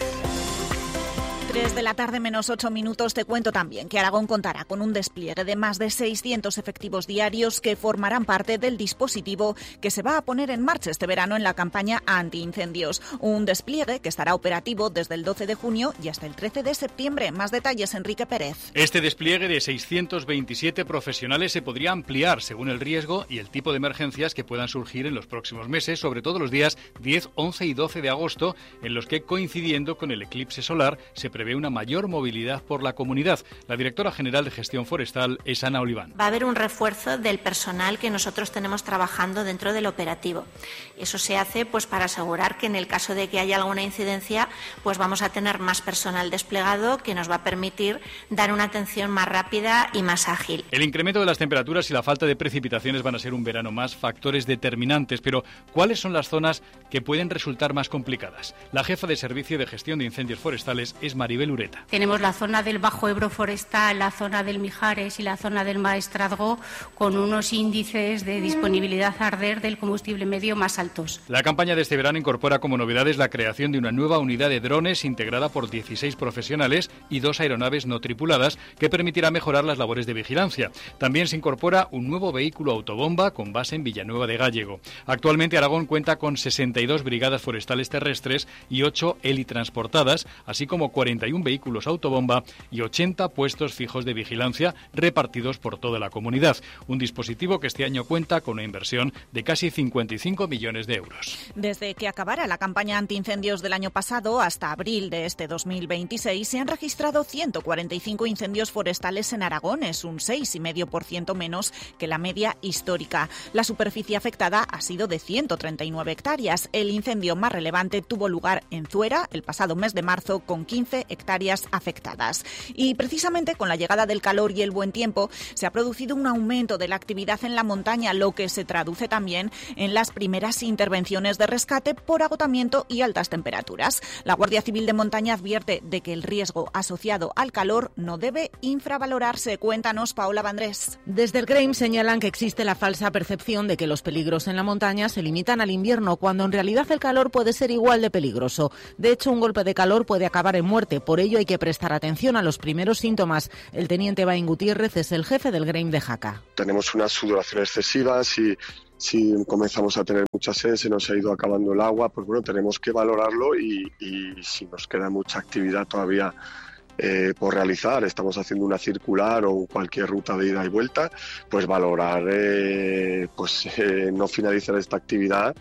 3 de la tarde menos 8 minutos. Te cuento también que Aragón contará con un despliegue de más de 600 efectivos diarios que formarán parte del dispositivo que se va a poner en marcha este verano en la campaña antiincendios. Un despliegue que estará operativo desde el 12 de junio y hasta el 13 de septiembre. Más detalles, Enrique Pérez. Este despliegue de 627 profesionales se podría ampliar según el riesgo y el tipo de emergencias que puedan surgir en los próximos meses, sobre todo los días 10, 11 y 12 de agosto, en los que, coincidiendo con el eclipse solar, se prevé una mayor movilidad por la comunidad. La directora general de Gestión Forestal es Ana Oliván. Va a haber un refuerzo del personal que nosotros tenemos trabajando dentro del operativo. Eso se hace pues para asegurar que en el caso de que haya alguna incidencia, pues vamos a tener más personal desplegado que nos va a permitir dar una atención más rápida y más ágil. El incremento de las temperaturas y la falta de precipitaciones van a ser un verano más factores determinantes, pero ¿cuáles son las zonas que pueden resultar más complicadas? La jefa de Servicio de Gestión de Incendios Forestales es Maribel Ureta. Tenemos la zona del Bajo Ebro Forestal, la zona del Mijares y la zona del Maestrazgo con unos índices de disponibilidad a arder del combustible medio más altos. La campaña de este verano incorpora como novedades la creación de una nueva unidad de drones integrada por 16 profesionales y 2 aeronaves no tripuladas que permitirá mejorar las labores de vigilancia. También se incorpora un nuevo vehículo autobomba con base en Villanueva de Gállego. Actualmente Aragón cuenta con 62 brigadas forestales terrestres y 8 helitransportadas, así como 40 31 vehículos autobomba y 80 puestos fijos de vigilancia repartidos por toda la comunidad. Un dispositivo que este año cuenta con una inversión de casi 55 millones de euros. Desde que acabara la campaña antiincendios del año pasado hasta abril de este 2026 se han registrado 145 incendios forestales en Aragón, es un 6,5% menos que la media histórica. La superficie afectada ha sido de 139 hectáreas. El incendio más relevante tuvo lugar en Zuera el pasado mes de marzo con 15 hectáreas afectadas. Y precisamente con la llegada del calor y el buen tiempo se ha producido un aumento de la actividad en la montaña, lo que se traduce también en las primeras intervenciones de rescate por agotamiento y altas temperaturas. La Guardia Civil de Montaña advierte de que el riesgo asociado al calor no debe infravalorarse. Cuéntanos, Paola Vandrés. Desde el CREIM señalan que existe la falsa percepción de que los peligros en la montaña se limitan al invierno, cuando en realidad el calor puede ser igual de peligroso. De hecho, un golpe de calor puede acabar en muerte. Por ello hay que prestar atención a los primeros síntomas. El teniente Bain Gutiérrez es el jefe del CREIM de Jaca. Tenemos una sudoración excesiva, si comenzamos a tener mucha sed, se nos ha ido acabando el agua, pues bueno, tenemos que valorarlo y si nos queda mucha actividad todavía por realizar, estamos haciendo una circular o cualquier ruta de ida y vuelta, pues valorar no finalizar esta actividad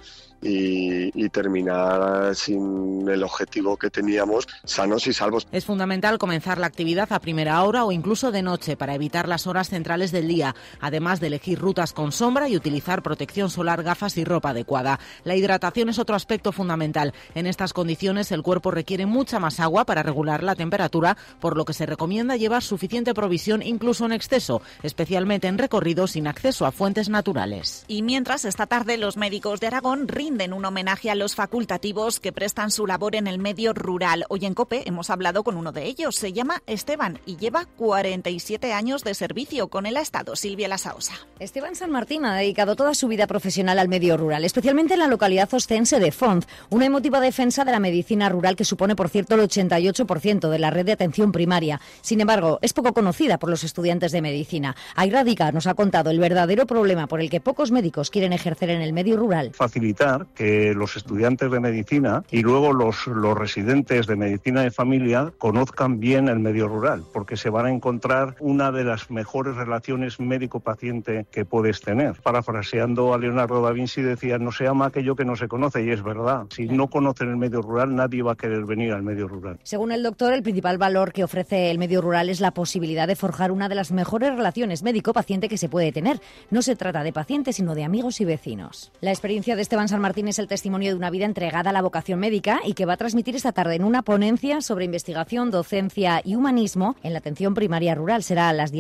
y terminar sin el objetivo que teníamos, sanos y salvos. Es fundamental comenzar la actividad a primera hora o incluso de noche para evitar las horas centrales del día, además de elegir rutas con sombra y utilizar protección solar, gafas y ropa adecuada. La hidratación es otro aspecto fundamental. En estas condiciones el cuerpo requiere mucha más agua para regular la temperatura, por lo que se recomienda llevar suficiente provisión incluso en exceso, especialmente en recorridos sin acceso a fuentes naturales. Y mientras, esta tarde los médicos de Aragón rinden un homenaje a los facultativos que prestan su labor en el medio rural. Hoy en COPE hemos hablado con uno de ellos. Se llama Esteban y lleva 47 años de servicio. Con él ha estado Silvia Lasaosa. Esteban San Martín ha dedicado toda su vida profesional al medio rural, especialmente en la localidad ostense de Font, una emotiva defensa de la medicina rural que supone, por cierto, el 88% de la red de atención primaria. Sin embargo, es poco conocida por los estudiantes de medicina. Ayra nos ha contado el verdadero problema por el que pocos médicos quieren ejercer en el medio rural. Facilitar que los estudiantes de medicina y luego los residentes de medicina de familia conozcan bien el medio rural, porque se van a encontrar una de las mejores relaciones médico-paciente que puedes tener. Parafraseando a Leonardo da Vinci decía, no se ama aquello que no se conoce, y es verdad. Si no conocen el medio rural, nadie va a querer venir al medio rural. Según el doctor, el principal valor que ofrece el medio rural es la posibilidad de forjar una de las mejores relaciones médico-paciente que se puede tener. No se trata de pacientes, sino de amigos y vecinos. La experiencia de Esteban San Martín es el testimonio de una vida entregada a la vocación médica y que va a transmitir esta tarde en una ponencia sobre investigación, docencia y humanismo en la atención primaria rural. Será a las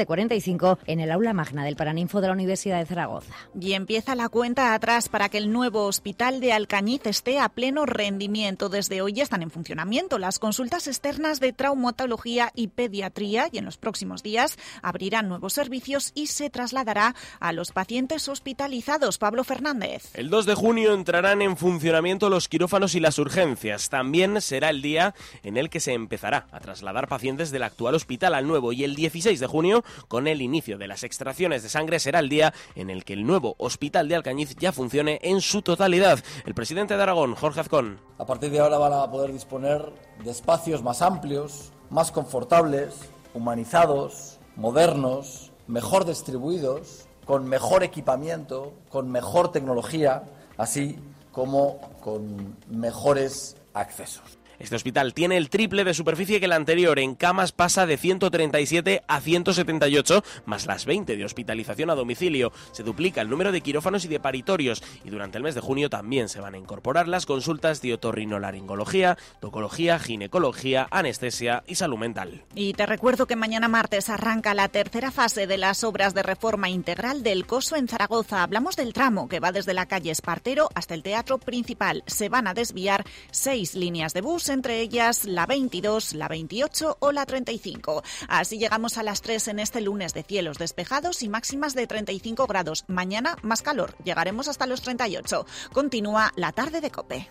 17:45 en el aula magna del Paraninfo de la Universidad de Zaragoza. Y empieza la cuenta atrás para que el nuevo hospital de Alcañiz esté a pleno rendimiento. Desde hoy ya están en funcionamiento las consultas externas de traumatología y pediatría y en los próximos días abrirán nuevos servicios y se trasladará a los pacientes hospitalizados. Pablo Fernández. El 2 de junio entrarán en funcionamiento los quirófanos y las urgencias. También será el día en el que se empezará a trasladar pacientes del actual hospital al nuevo, y el 16 de junio, con el inicio de las extracciones de sangre, será el día en el que el nuevo hospital de Alcañiz ya funcione en su totalidad. El presidente de Aragón, Jorge Azcón. A partir de ahora van a poder disponer de espacios más amplios, más confortables, humanizados, modernos, mejor distribuidos, con mejor equipamiento, con mejor tecnología, así como con mejores accesos. Este hospital tiene el triple de superficie que el anterior. En camas pasa de 137 a 178, más las 20 de hospitalización a domicilio. Se duplica el número de quirófanos y de paritorios. Y durante el mes de junio también se van a incorporar las consultas de otorrinolaringología, tocología, ginecología, anestesia y salud mental. Y te recuerdo que mañana martes arranca la tercera fase de las obras de reforma integral del Coso en Zaragoza. Hablamos del tramo que va desde la calle Espartero hasta el Teatro Principal. Se van a desviar 6 líneas de bus, entre ellas la 22, la 28 o la 35. Así llegamos a las 3 en este lunes de cielos despejados y máximas de 35 grados. Mañana más calor, llegaremos hasta los 38. Continúa la tarde de COPE.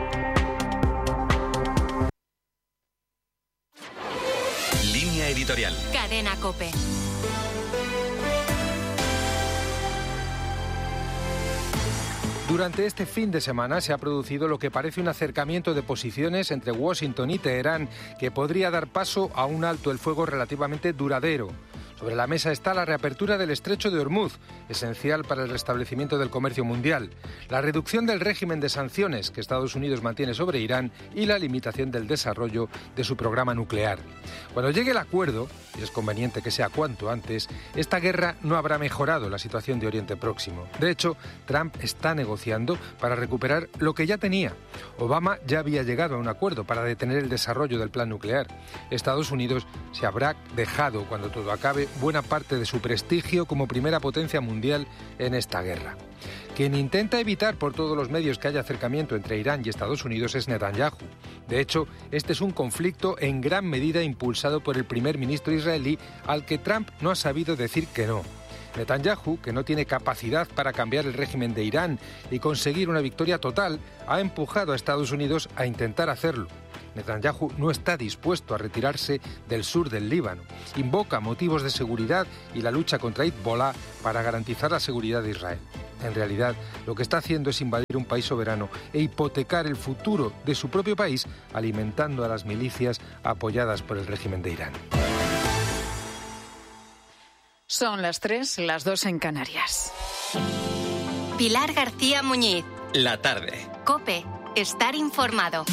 Línea editorial. Cadena COPE. Durante este fin de semana se ha producido lo que parece un acercamiento de posiciones entre Washington y Teherán que podría dar paso a un alto el fuego relativamente duradero. Sobre la mesa está la reapertura del estrecho de Hormuz, esencial para el restablecimiento del comercio mundial, la reducción del régimen de sanciones que Estados Unidos mantiene sobre Irán y la limitación del desarrollo de su programa nuclear. Cuando llegue el acuerdo, y es conveniente que sea cuanto antes, esta guerra no habrá mejorado la situación de Oriente Próximo. De hecho, Trump está negociando para recuperar lo que ya tenía. Obama ya había llegado a un acuerdo para detener el desarrollo del plan nuclear. Estados Unidos se habrá dejado, cuando todo acabe, buena parte de su prestigio como primera potencia mundial en esta guerra. Quien intenta evitar por todos los medios que haya acercamiento entre Irán y Estados Unidos es Netanyahu. De hecho, este es un conflicto en gran medida impulsado por el primer ministro israelí, al que Trump no ha sabido decir que no. Netanyahu, que no tiene capacidad para cambiar el régimen de Irán y conseguir una victoria total, ha empujado a Estados Unidos a intentar hacerlo. Netanyahu no está dispuesto a retirarse del sur del Líbano. Invoca motivos de seguridad y la lucha contra Hezbollah para garantizar la seguridad de Israel. En realidad, lo que está haciendo es invadir un país soberano e hipotecar el futuro de su propio país, alimentando a las milicias apoyadas por el régimen de Irán. Son las 3, las 2 en Canarias. Pilar García Muñiz. La tarde. COPE. Estar informado.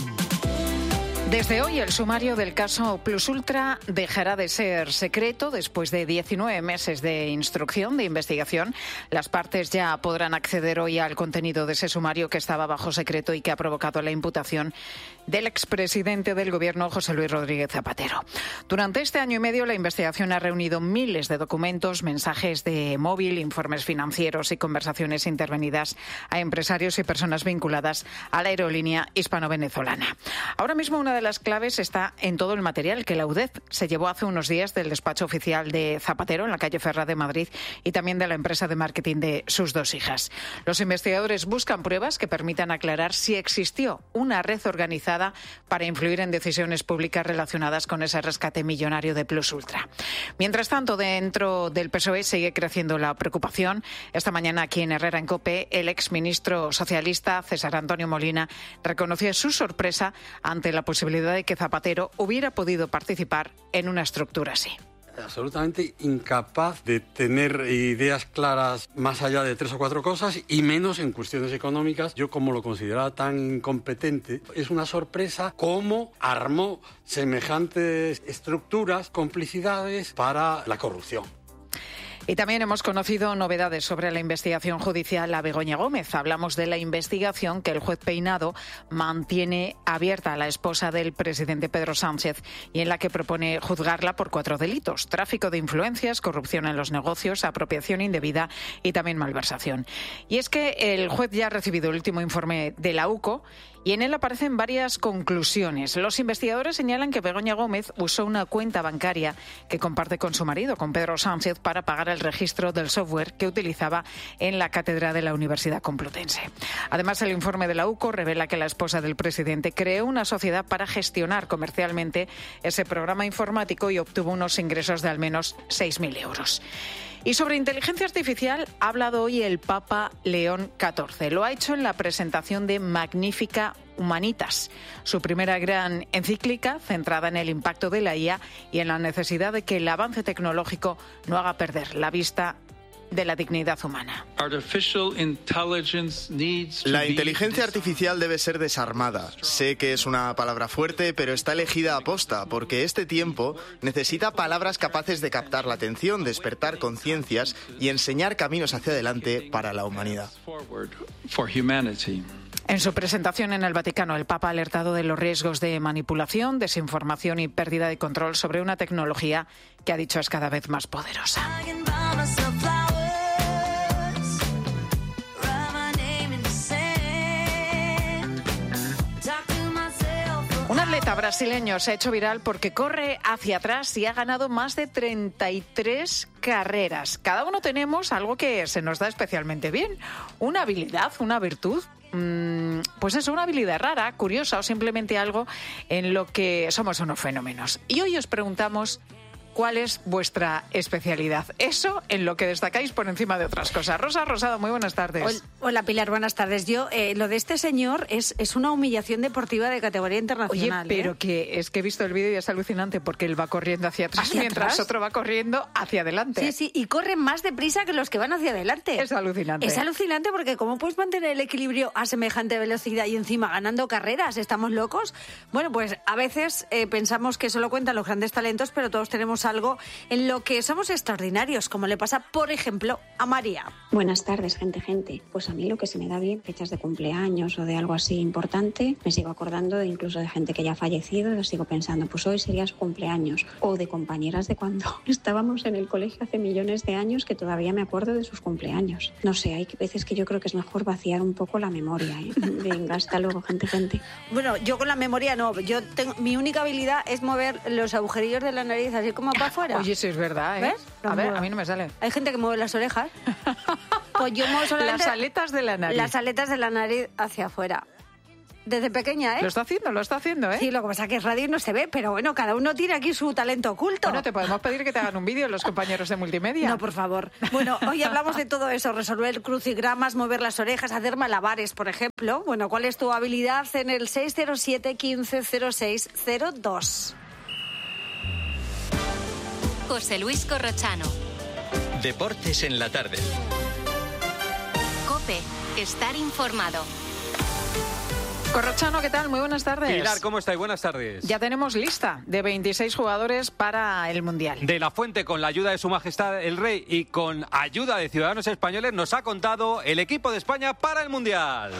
Desde hoy, el sumario del caso Plus Ultra dejará de ser secreto. Después de 19 meses de instrucción, de investigación, las partes ya podrán acceder hoy al contenido de ese sumario que estaba bajo secreto y que ha provocado la imputación del expresidente del Gobierno, José Luis Rodríguez Zapatero. Durante este año y medio, la investigación ha reunido miles de documentos, mensajes de móvil, informes financieros y conversaciones intervenidas a empresarios y personas vinculadas a la aerolínea hispano-venezolana. Ahora mismo, una de las claves está en todo el material que la UDEF se llevó hace unos días del despacho oficial de Zapatero en la calle Ferrá de Madrid y también de la empresa de marketing de sus dos hijas. Los investigadores buscan pruebas que permitan aclarar si existió una red organizada para influir en decisiones públicas relacionadas con ese rescate millonario de Plus Ultra. Mientras tanto, dentro del PSOE sigue creciendo la preocupación. Esta mañana aquí en Herrera en COPE, el exministro socialista César Antonio Molina reconocía su sorpresa ante la posibilidad de que Zapatero hubiera podido participar en una estructura así. Absolutamente incapaz de tener ideas claras más allá de 3 o 4 cosas y menos en cuestiones económicas. Yo, como lo consideraba tan incompetente, es una sorpresa cómo armó semejantes estructuras, complicidades para la corrupción. Y también hemos conocido novedades sobre la investigación judicial a Begoña Gómez. Hablamos de la investigación que el juez Peinado mantiene abierta a la esposa del presidente Pedro Sánchez y en la que propone juzgarla por 4 delitos: tráfico de influencias, corrupción en los negocios, apropiación indebida y también malversación. Y es que el juez ya ha recibido el último informe de la UCO y en él aparecen varias conclusiones. Los investigadores señalan que Begoña Gómez usó una cuenta bancaria que comparte con su marido, con Pedro Sánchez, para pagar el registro del software que utilizaba en la cátedra de la Universidad Complutense. Además, el informe de la UCO revela que la esposa del presidente creó una sociedad para gestionar comercialmente ese programa informático y obtuvo unos ingresos de al menos 6.000 euros. Y sobre inteligencia artificial ha hablado hoy el Papa León XIV. Lo ha hecho en la presentación de Magnificat Humanitas, su primera gran encíclica centrada en el impacto de la IA y en la necesidad de que el avance tecnológico no haga perder la vista de la dignidad humana. La inteligencia artificial debe ser desarmada. Sé que es una palabra fuerte, pero está elegida a posta, porque este tiempo necesita palabras capaces de captar la atención, despertar conciencias y enseñar caminos hacia adelante para la humanidad. En su presentación en el Vaticano, el Papa ha alertado de los riesgos de manipulación, desinformación y pérdida de control sobre una tecnología que ha dicho es cada vez más poderosa. Un atleta brasileño se ha hecho viral porque corre hacia atrás y ha ganado más de 33 carreras. Cada uno tenemos algo que se nos da especialmente bien, una habilidad, una virtud. Pues eso, una habilidad rara, curiosa o simplemente algo en lo que somos unos fenómenos. Y hoy os preguntamos, cuál es vuestra especialidad. Eso en lo que destacáis por encima de otras cosas. Rosa Rosado, muy buenas tardes. Hola Pilar, buenas tardes. Yo, lo de este señor es una humillación deportiva de categoría internacional. Oye, pero que es que he visto el vídeo y es alucinante porque él va corriendo hacia atrás mientras otro va corriendo hacia adelante. Sí, y corren más deprisa que los que van hacia adelante. Es alucinante. Es alucinante porque ¿cómo puedes mantener el equilibrio a semejante velocidad y encima ganando carreras? ¿Estamos locos? Bueno, pues a veces pensamos que solo cuentan los grandes talentos, pero todos tenemos algo en lo que somos extraordinarios, como le pasa, por ejemplo, a María. Buenas tardes, gente. Pues a mí lo que se me da bien, fechas de cumpleaños o de algo así importante, me sigo acordando incluso de gente que ya ha fallecido, y sigo pensando, pues hoy sería su cumpleaños. O de compañeras de cuando estábamos en el colegio hace millones de años, que todavía me acuerdo de sus cumpleaños. No sé, hay veces que yo creo que es mejor vaciar un poco la memoria, ¿eh? Venga, hasta luego, gente. Bueno, yo con la memoria no. Mi única habilidad es mover los agujerillos de la nariz así como para afuera. Oye, eso es verdad, ¿eh? ¿Ves? A ver, a mí no me sale. Hay gente que mueve las orejas. Pues yo muevo solamente las aletas de la nariz. Las aletas de la nariz hacia afuera. Desde pequeña, ¿eh? Lo está haciendo, ¿eh? Sí, lo que pasa es que es radio y no se ve, pero bueno, cada uno tiene aquí su talento oculto. Bueno, te podemos pedir que te hagan un vídeo los compañeros de multimedia. No, por favor. Bueno, hoy hablamos de todo eso, resolver crucigramas, mover las orejas, hacer malabares, por ejemplo. Bueno, ¿cuál es tu habilidad? En el 607 15 06 02. José Luis Corrochano. Deportes en la tarde. COPE. Estar informado. Corrochano, ¿qué tal? Muy buenas tardes. Pilar, ¿cómo estáis? Buenas tardes. Ya tenemos lista de 26 jugadores para el Mundial. De la Fuente, con la ayuda de Su Majestad el Rey y con ayuda de ciudadanos españoles, nos ha contado el equipo de España para el Mundial.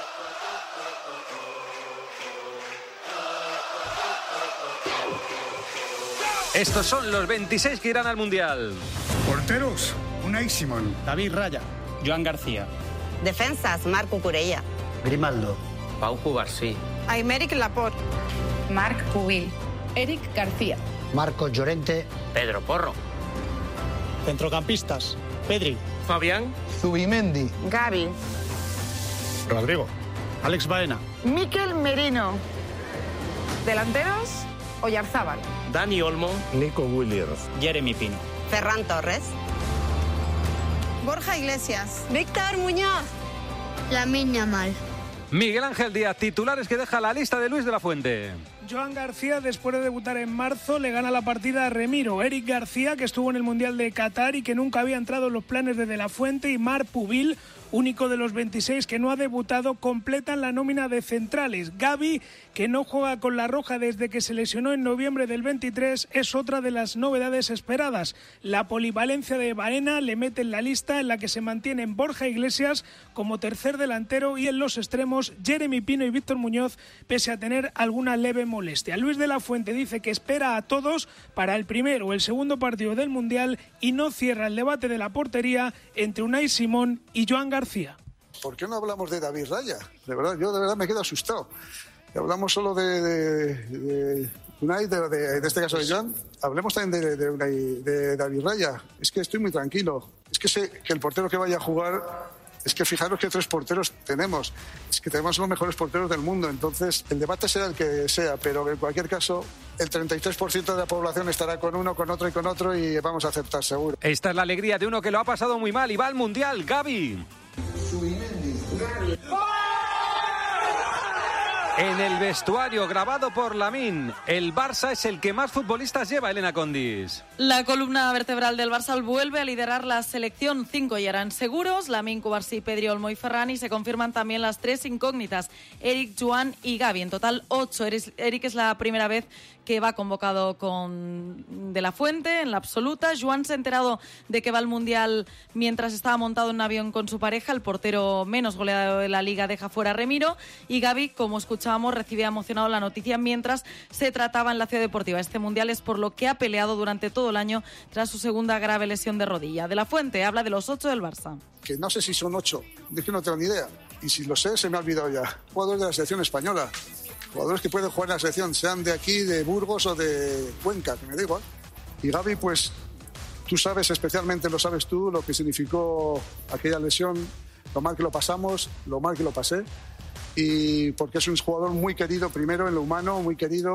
Estos son los 26 que irán al Mundial. Porteros, Unai Simón, David Raya, Joan García. Defensas, Marco Curella, Grimaldo, Pau Barsí, Aymeric Laporte, Marc Pubil, Eric García, Marcos Llorente, Pedro Porro. Centrocampistas, Pedri, Fabián, Zubimendi, Gavi, Rodrigo, Alex Baena, Mikel Merino. Delanteros, Oyarzábal, Dani Olmo, Nico Williams, Jeremy Pino, Ferran Torres, Borja Iglesias, Víctor Muñoz, Lamine Yamal. Miguel Ángel Díaz, titulares que deja la lista de Luis de la Fuente. Joan García, después de debutar en marzo, le gana la partida a Remiro. Eric García, que estuvo en el Mundial de Qatar y que nunca había entrado en los planes de la Fuente, y Marc Pubil, único de los 26 que no ha debutado, completan la nómina de centrales. Gavi, que no juega con la roja desde que se lesionó en noviembre del 23, es otra de las novedades esperadas. La polivalencia de Baena le mete en la lista, en la que se mantienen Borja Iglesias como tercer delantero y en los extremos Jeremy Pino y Víctor Muñoz, pese a tener alguna leve molestia. Luis de la Fuente dice que espera a todos para el primer o el segundo partido del Mundial y no cierra el debate de la portería entre Unai Simón y Joan García. ¿Por qué no hablamos de David Raya? De verdad me quedo asustado. Hablamos solo de Unai, de este caso de Joan. Hablemos también de David Raya. Es que estoy muy tranquilo. Es que sé que el portero que vaya a jugar, es que fijaros que 3 porteros tenemos. Es que tenemos los mejores porteros del mundo. Entonces, el debate será el que sea, pero en cualquier caso, el 33% de la población estará con uno, con otro y con otro y vamos a aceptar seguro. Esta es la alegría de uno que lo ha pasado muy mal y va al Mundial, Gavi. En el vestuario, grabado por Lamine, el Barça es el que más futbolistas lleva, Elena Condis. La columna vertebral del Barça vuelve a liderar la selección. 5 ya eran seguros: Lamine, Cubarsí, Pedri, Olmo y Ferran, y se confirman también las 3 incógnitas: Eric, Joan y Gavi. En total 8. Eric es la primera vez que va convocado con De la Fuente en la absoluta. Joan se ha enterado de que va al Mundial mientras estaba montado en un avión con su pareja. El portero menos goleado de la Liga deja fuera a Remiro. Y Gavi, como escuchábamos, recibía emocionado la noticia mientras se trataba en la Ciudad Deportiva. Este Mundial es por lo que ha peleado durante todo el año tras su segunda grave lesión de rodilla. De la Fuente habla de los 8 del Barça. Que no sé si son 8, es que no tengo ni idea. Y si lo sé, se me ha olvidado ya. Jugadores de la selección española. Jugadores que pueden jugar en la selección, sean de aquí, de Burgos o de Cuenca, que me da igual. Y Gavi, pues, tú sabes, especialmente lo sabes tú, lo que significó aquella lesión, lo mal que lo pasamos, lo mal que lo pasé. Y porque es un jugador muy querido, primero en lo humano, muy querido,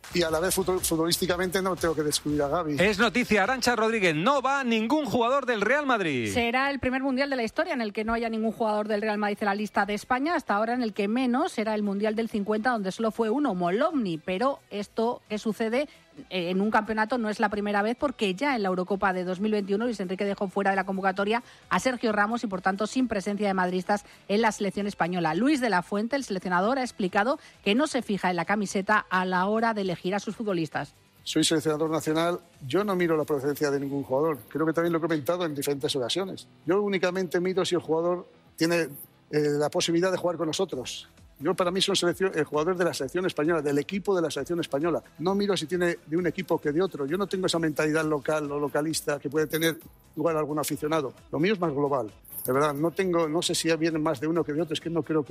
y a la vez futbolísticamente no tengo que descubrir a Gavi. Es noticia, Arantxa Rodríguez, no va ningún jugador del Real Madrid. Será el primer mundial de la historia en el que no haya ningún jugador del Real Madrid en la lista de España, hasta ahora en el que menos será el mundial del 50, donde solo fue uno, Molovny, pero esto que sucede en un campeonato no es la primera vez, porque ya en la Eurocopa de 2021 Luis Enrique dejó fuera de la convocatoria a Sergio Ramos y por tanto sin presencia de madridistas en la selección española. Luis de la Fuente, el seleccionador, ha explicado que no se fija en la camiseta a la hora de elegir a sus futbolistas. Soy seleccionador nacional, yo no miro la procedencia de ningún jugador. Creo que también lo he comentado en diferentes ocasiones. Yo únicamente miro si el jugador tiene la posibilidad de jugar con nosotros. Yo, para mí, soy el jugador de la selección española, del equipo de la selección española. No miro si tiene de un equipo que de otro. Yo no tengo esa mentalidad local o localista que puede tener igual algún aficionado. Lo mío es más global. De verdad, no sé si vienen más de uno que de otro. Es que no creo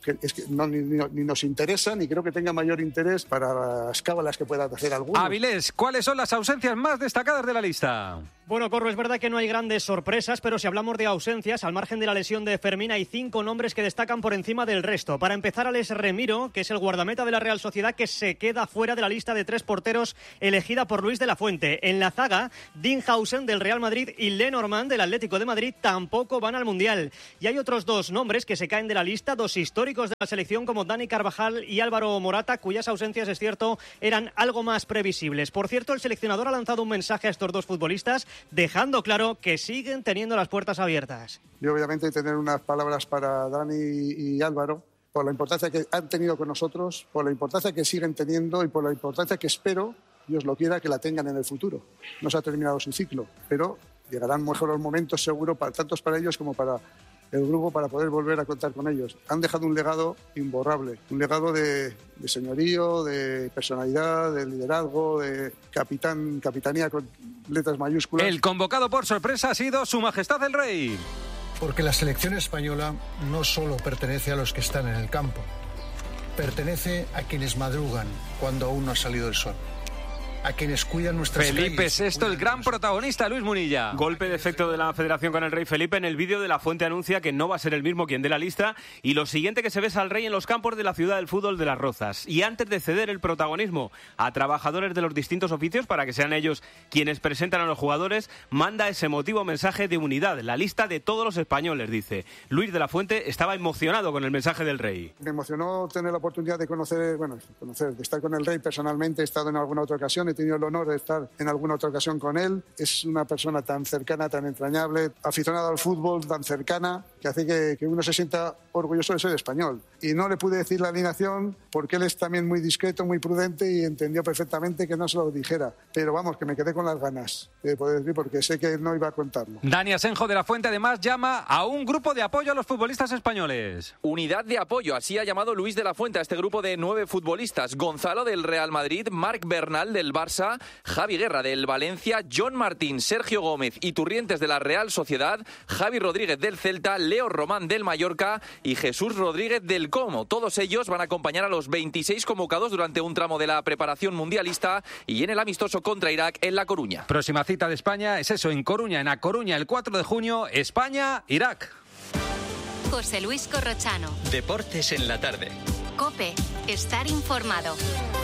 ni nos interesa, ni creo que tenga mayor interés para las cábalas que pueda hacer alguno. Avilés, ¿cuáles son las ausencias más destacadas de la lista? Bueno, Corro, es verdad que no hay grandes sorpresas, pero si hablamos de ausencias, al margen de la lesión de Fermín, hay 5 nombres que destacan por encima del resto. Para empezar, Alex Remiro, que es el guardameta de la Real Sociedad, que se queda fuera de la lista de 3 porteros elegida por Luis de la Fuente. En la zaga, Dinhausen del Real Madrid y Lenormand del Atlético de Madrid tampoco van al Mundial. Y hay otros 2 nombres que se caen de la lista, 2 históricos de la selección como Dani Carvajal y Álvaro Morata, cuyas ausencias, es cierto, eran algo más previsibles. Por cierto, el seleccionador ha lanzado un mensaje a estos 2 futbolistas, dejando claro que siguen teniendo las puertas abiertas. Y obviamente tener unas palabras para Dani y Álvaro, por la importancia que han tenido con nosotros, por la importancia que siguen teniendo y por la importancia que espero, Dios lo quiera, que la tengan en el futuro. No se ha terminado su ciclo, pero llegarán mejores momentos seguro, tanto para ellos como para el grupo, para poder volver a contar con ellos. Han dejado un legado imborrable, un legado de señorío, de personalidad, de liderazgo, de capitanía con letras mayúsculas. El convocado por sorpresa ha sido Su Majestad el Rey. Porque la selección española no solo pertenece a los que están en el campo, pertenece a quienes madrugan cuando aún no ha salido el sol. A quienes cuidan nuestras Felipe VI, el gran protagonista, Luis Munilla. Golpe de efecto de la Federación con el rey Felipe. En el vídeo de la Fuente anuncia que no va a ser el mismo quien dé la lista. Y lo siguiente que se ve es al rey en los campos de la ciudad del fútbol de Las Rozas. Y antes de ceder el protagonismo a trabajadores de los distintos oficios para que sean ellos quienes presentan a los jugadores, manda ese emotivo mensaje de unidad. La lista de todos los españoles, dice. Luis de la Fuente estaba emocionado con el mensaje del rey. Me emocionó tener la oportunidad de de estar con el rey personalmente. He estado en alguna otra ocasión, he tenido el honor de estar en alguna otra ocasión con él. Es una persona tan cercana, tan entrañable, aficionado al fútbol, tan cercana, que hace que uno se sienta orgulloso de ser español. Y no le pude decir la alineación porque él es también muy discreto, muy prudente y entendió perfectamente que no se lo dijera. Pero vamos, que me quedé con las ganas de poder decir porque sé que no iba a contarlo. Dani Asenjo de la Fuente además llama a un grupo de apoyo a los futbolistas españoles. Unidad de apoyo, así ha llamado Luis de la Fuente a este grupo de 9 futbolistas. Gonzalo del Real Madrid, Marc Bernal del Barça, Javi Guerra del Valencia, John Martín, Sergio Gómez y Turrientes de la Real Sociedad, Javi Rodríguez del Celta, Leo Román del Mallorca y Jesús Rodríguez del Como. Todos ellos van a acompañar a los 26 convocados durante un tramo de la preparación mundialista y en el amistoso contra Irak en La Coruña. Próxima cita de España es eso, en Coruña, en A Coruña, el 4 de junio, España-Irak. José Luis Corrochano. Deportes en la tarde. COPE. Estar informado.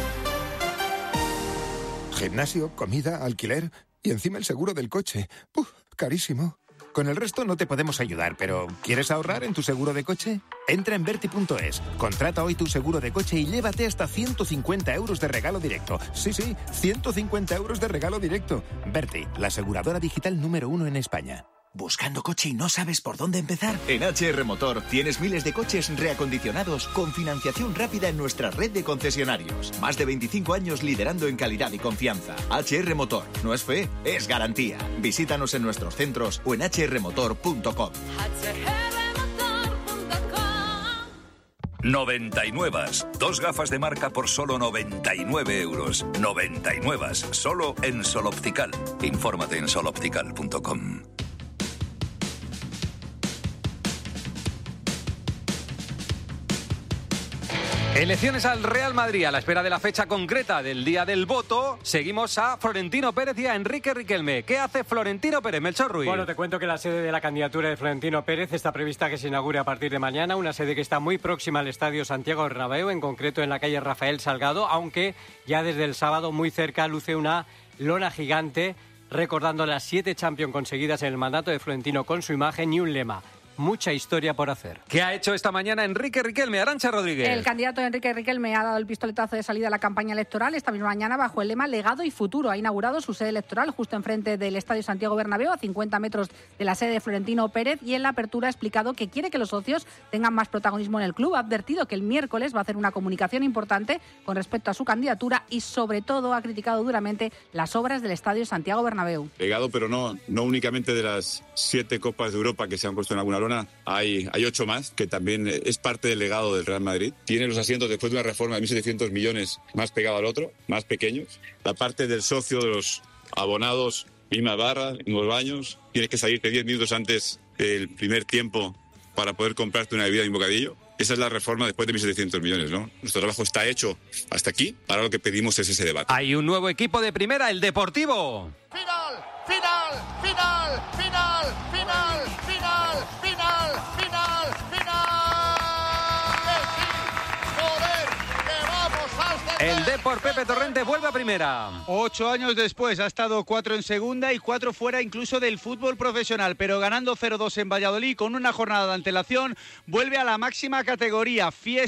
Gimnasio, comida, alquiler y encima el seguro del coche. Carísimo. Con el resto no te podemos ayudar, pero ¿quieres ahorrar en tu seguro de coche? Entra en Verti.es, contrata hoy tu seguro de coche y llévate hasta 150 euros de regalo directo. Sí, 150 euros de regalo directo. Verti, la aseguradora digital número 1 en España. ¿Buscando coche y no sabes por dónde empezar? En HR Motor tienes miles de coches reacondicionados con financiación rápida en nuestra red de concesionarios. Más de 25 años liderando en calidad y confianza. HR Motor. No es fe, es garantía. Visítanos en nuestros centros o en hrmotor.com. 99. 2 gafas de marca por solo 99 euros. 99. Solo en Sol Optical. Infórmate en soloptical.com. Elecciones al Real Madrid. A la espera de la fecha concreta del día del voto, seguimos a Florentino Pérez y a Enrique Riquelme. ¿Qué hace Florentino Pérez, Melchor Ruiz? Bueno, te cuento que la sede de la candidatura de Florentino Pérez está prevista que se inaugure a partir de mañana, una sede que está muy próxima al Estadio Santiago Bernabéu, en concreto en la calle Rafael Salgado, aunque ya desde el sábado muy cerca luce una lona gigante recordando las 7 Champions conseguidas en el mandato de Florentino con su imagen y un lema: mucha historia por hacer. ¿Qué ha hecho esta mañana Enrique Riquelme? Arantxa Rodríguez. El candidato Enrique Riquelme ha dado el pistoletazo de salida a la campaña electoral. Esta misma mañana, bajo el lema Legado y Futuro, ha inaugurado su sede electoral justo enfrente del Estadio Santiago Bernabéu, a 50 metros de la sede de Florentino Pérez, y en la apertura ha explicado que quiere que los socios tengan más protagonismo en el club. Ha advertido que el miércoles va a hacer una comunicación importante con respecto a su candidatura y, sobre todo, ha criticado duramente las obras del Estadio Santiago Bernabéu. Legado, pero no únicamente de las 7 Copas de Europa que se han puesto en alguna lona. Hay 8 más, que también es parte del legado del Real Madrid. Tiene los asientos después de una reforma de 1.700 millones más pegado al otro, más pequeños. La parte del socio, de los abonados, mismas barras, mismos baños. Tienes que salirte 10 minutos antes del primer tiempo para poder comprarte una bebida y un bocadillo. Esa es la reforma después de 1.700 millones, ¿no? Nuestro trabajo está hecho hasta aquí. Ahora lo que pedimos es ese debate. Hay un nuevo equipo de primera, el Deportivo. Final, final, final, final, final, final, final, final, final. Joder, que vamos a ascender. El Depor Pepe Torrente vuelve a primera. 8 años después ha estado 4 en segunda y 4 fuera incluso del fútbol profesional, pero ganando 0-2 en Valladolid con una jornada de antelación, vuelve a la máxima categoría. Fiesta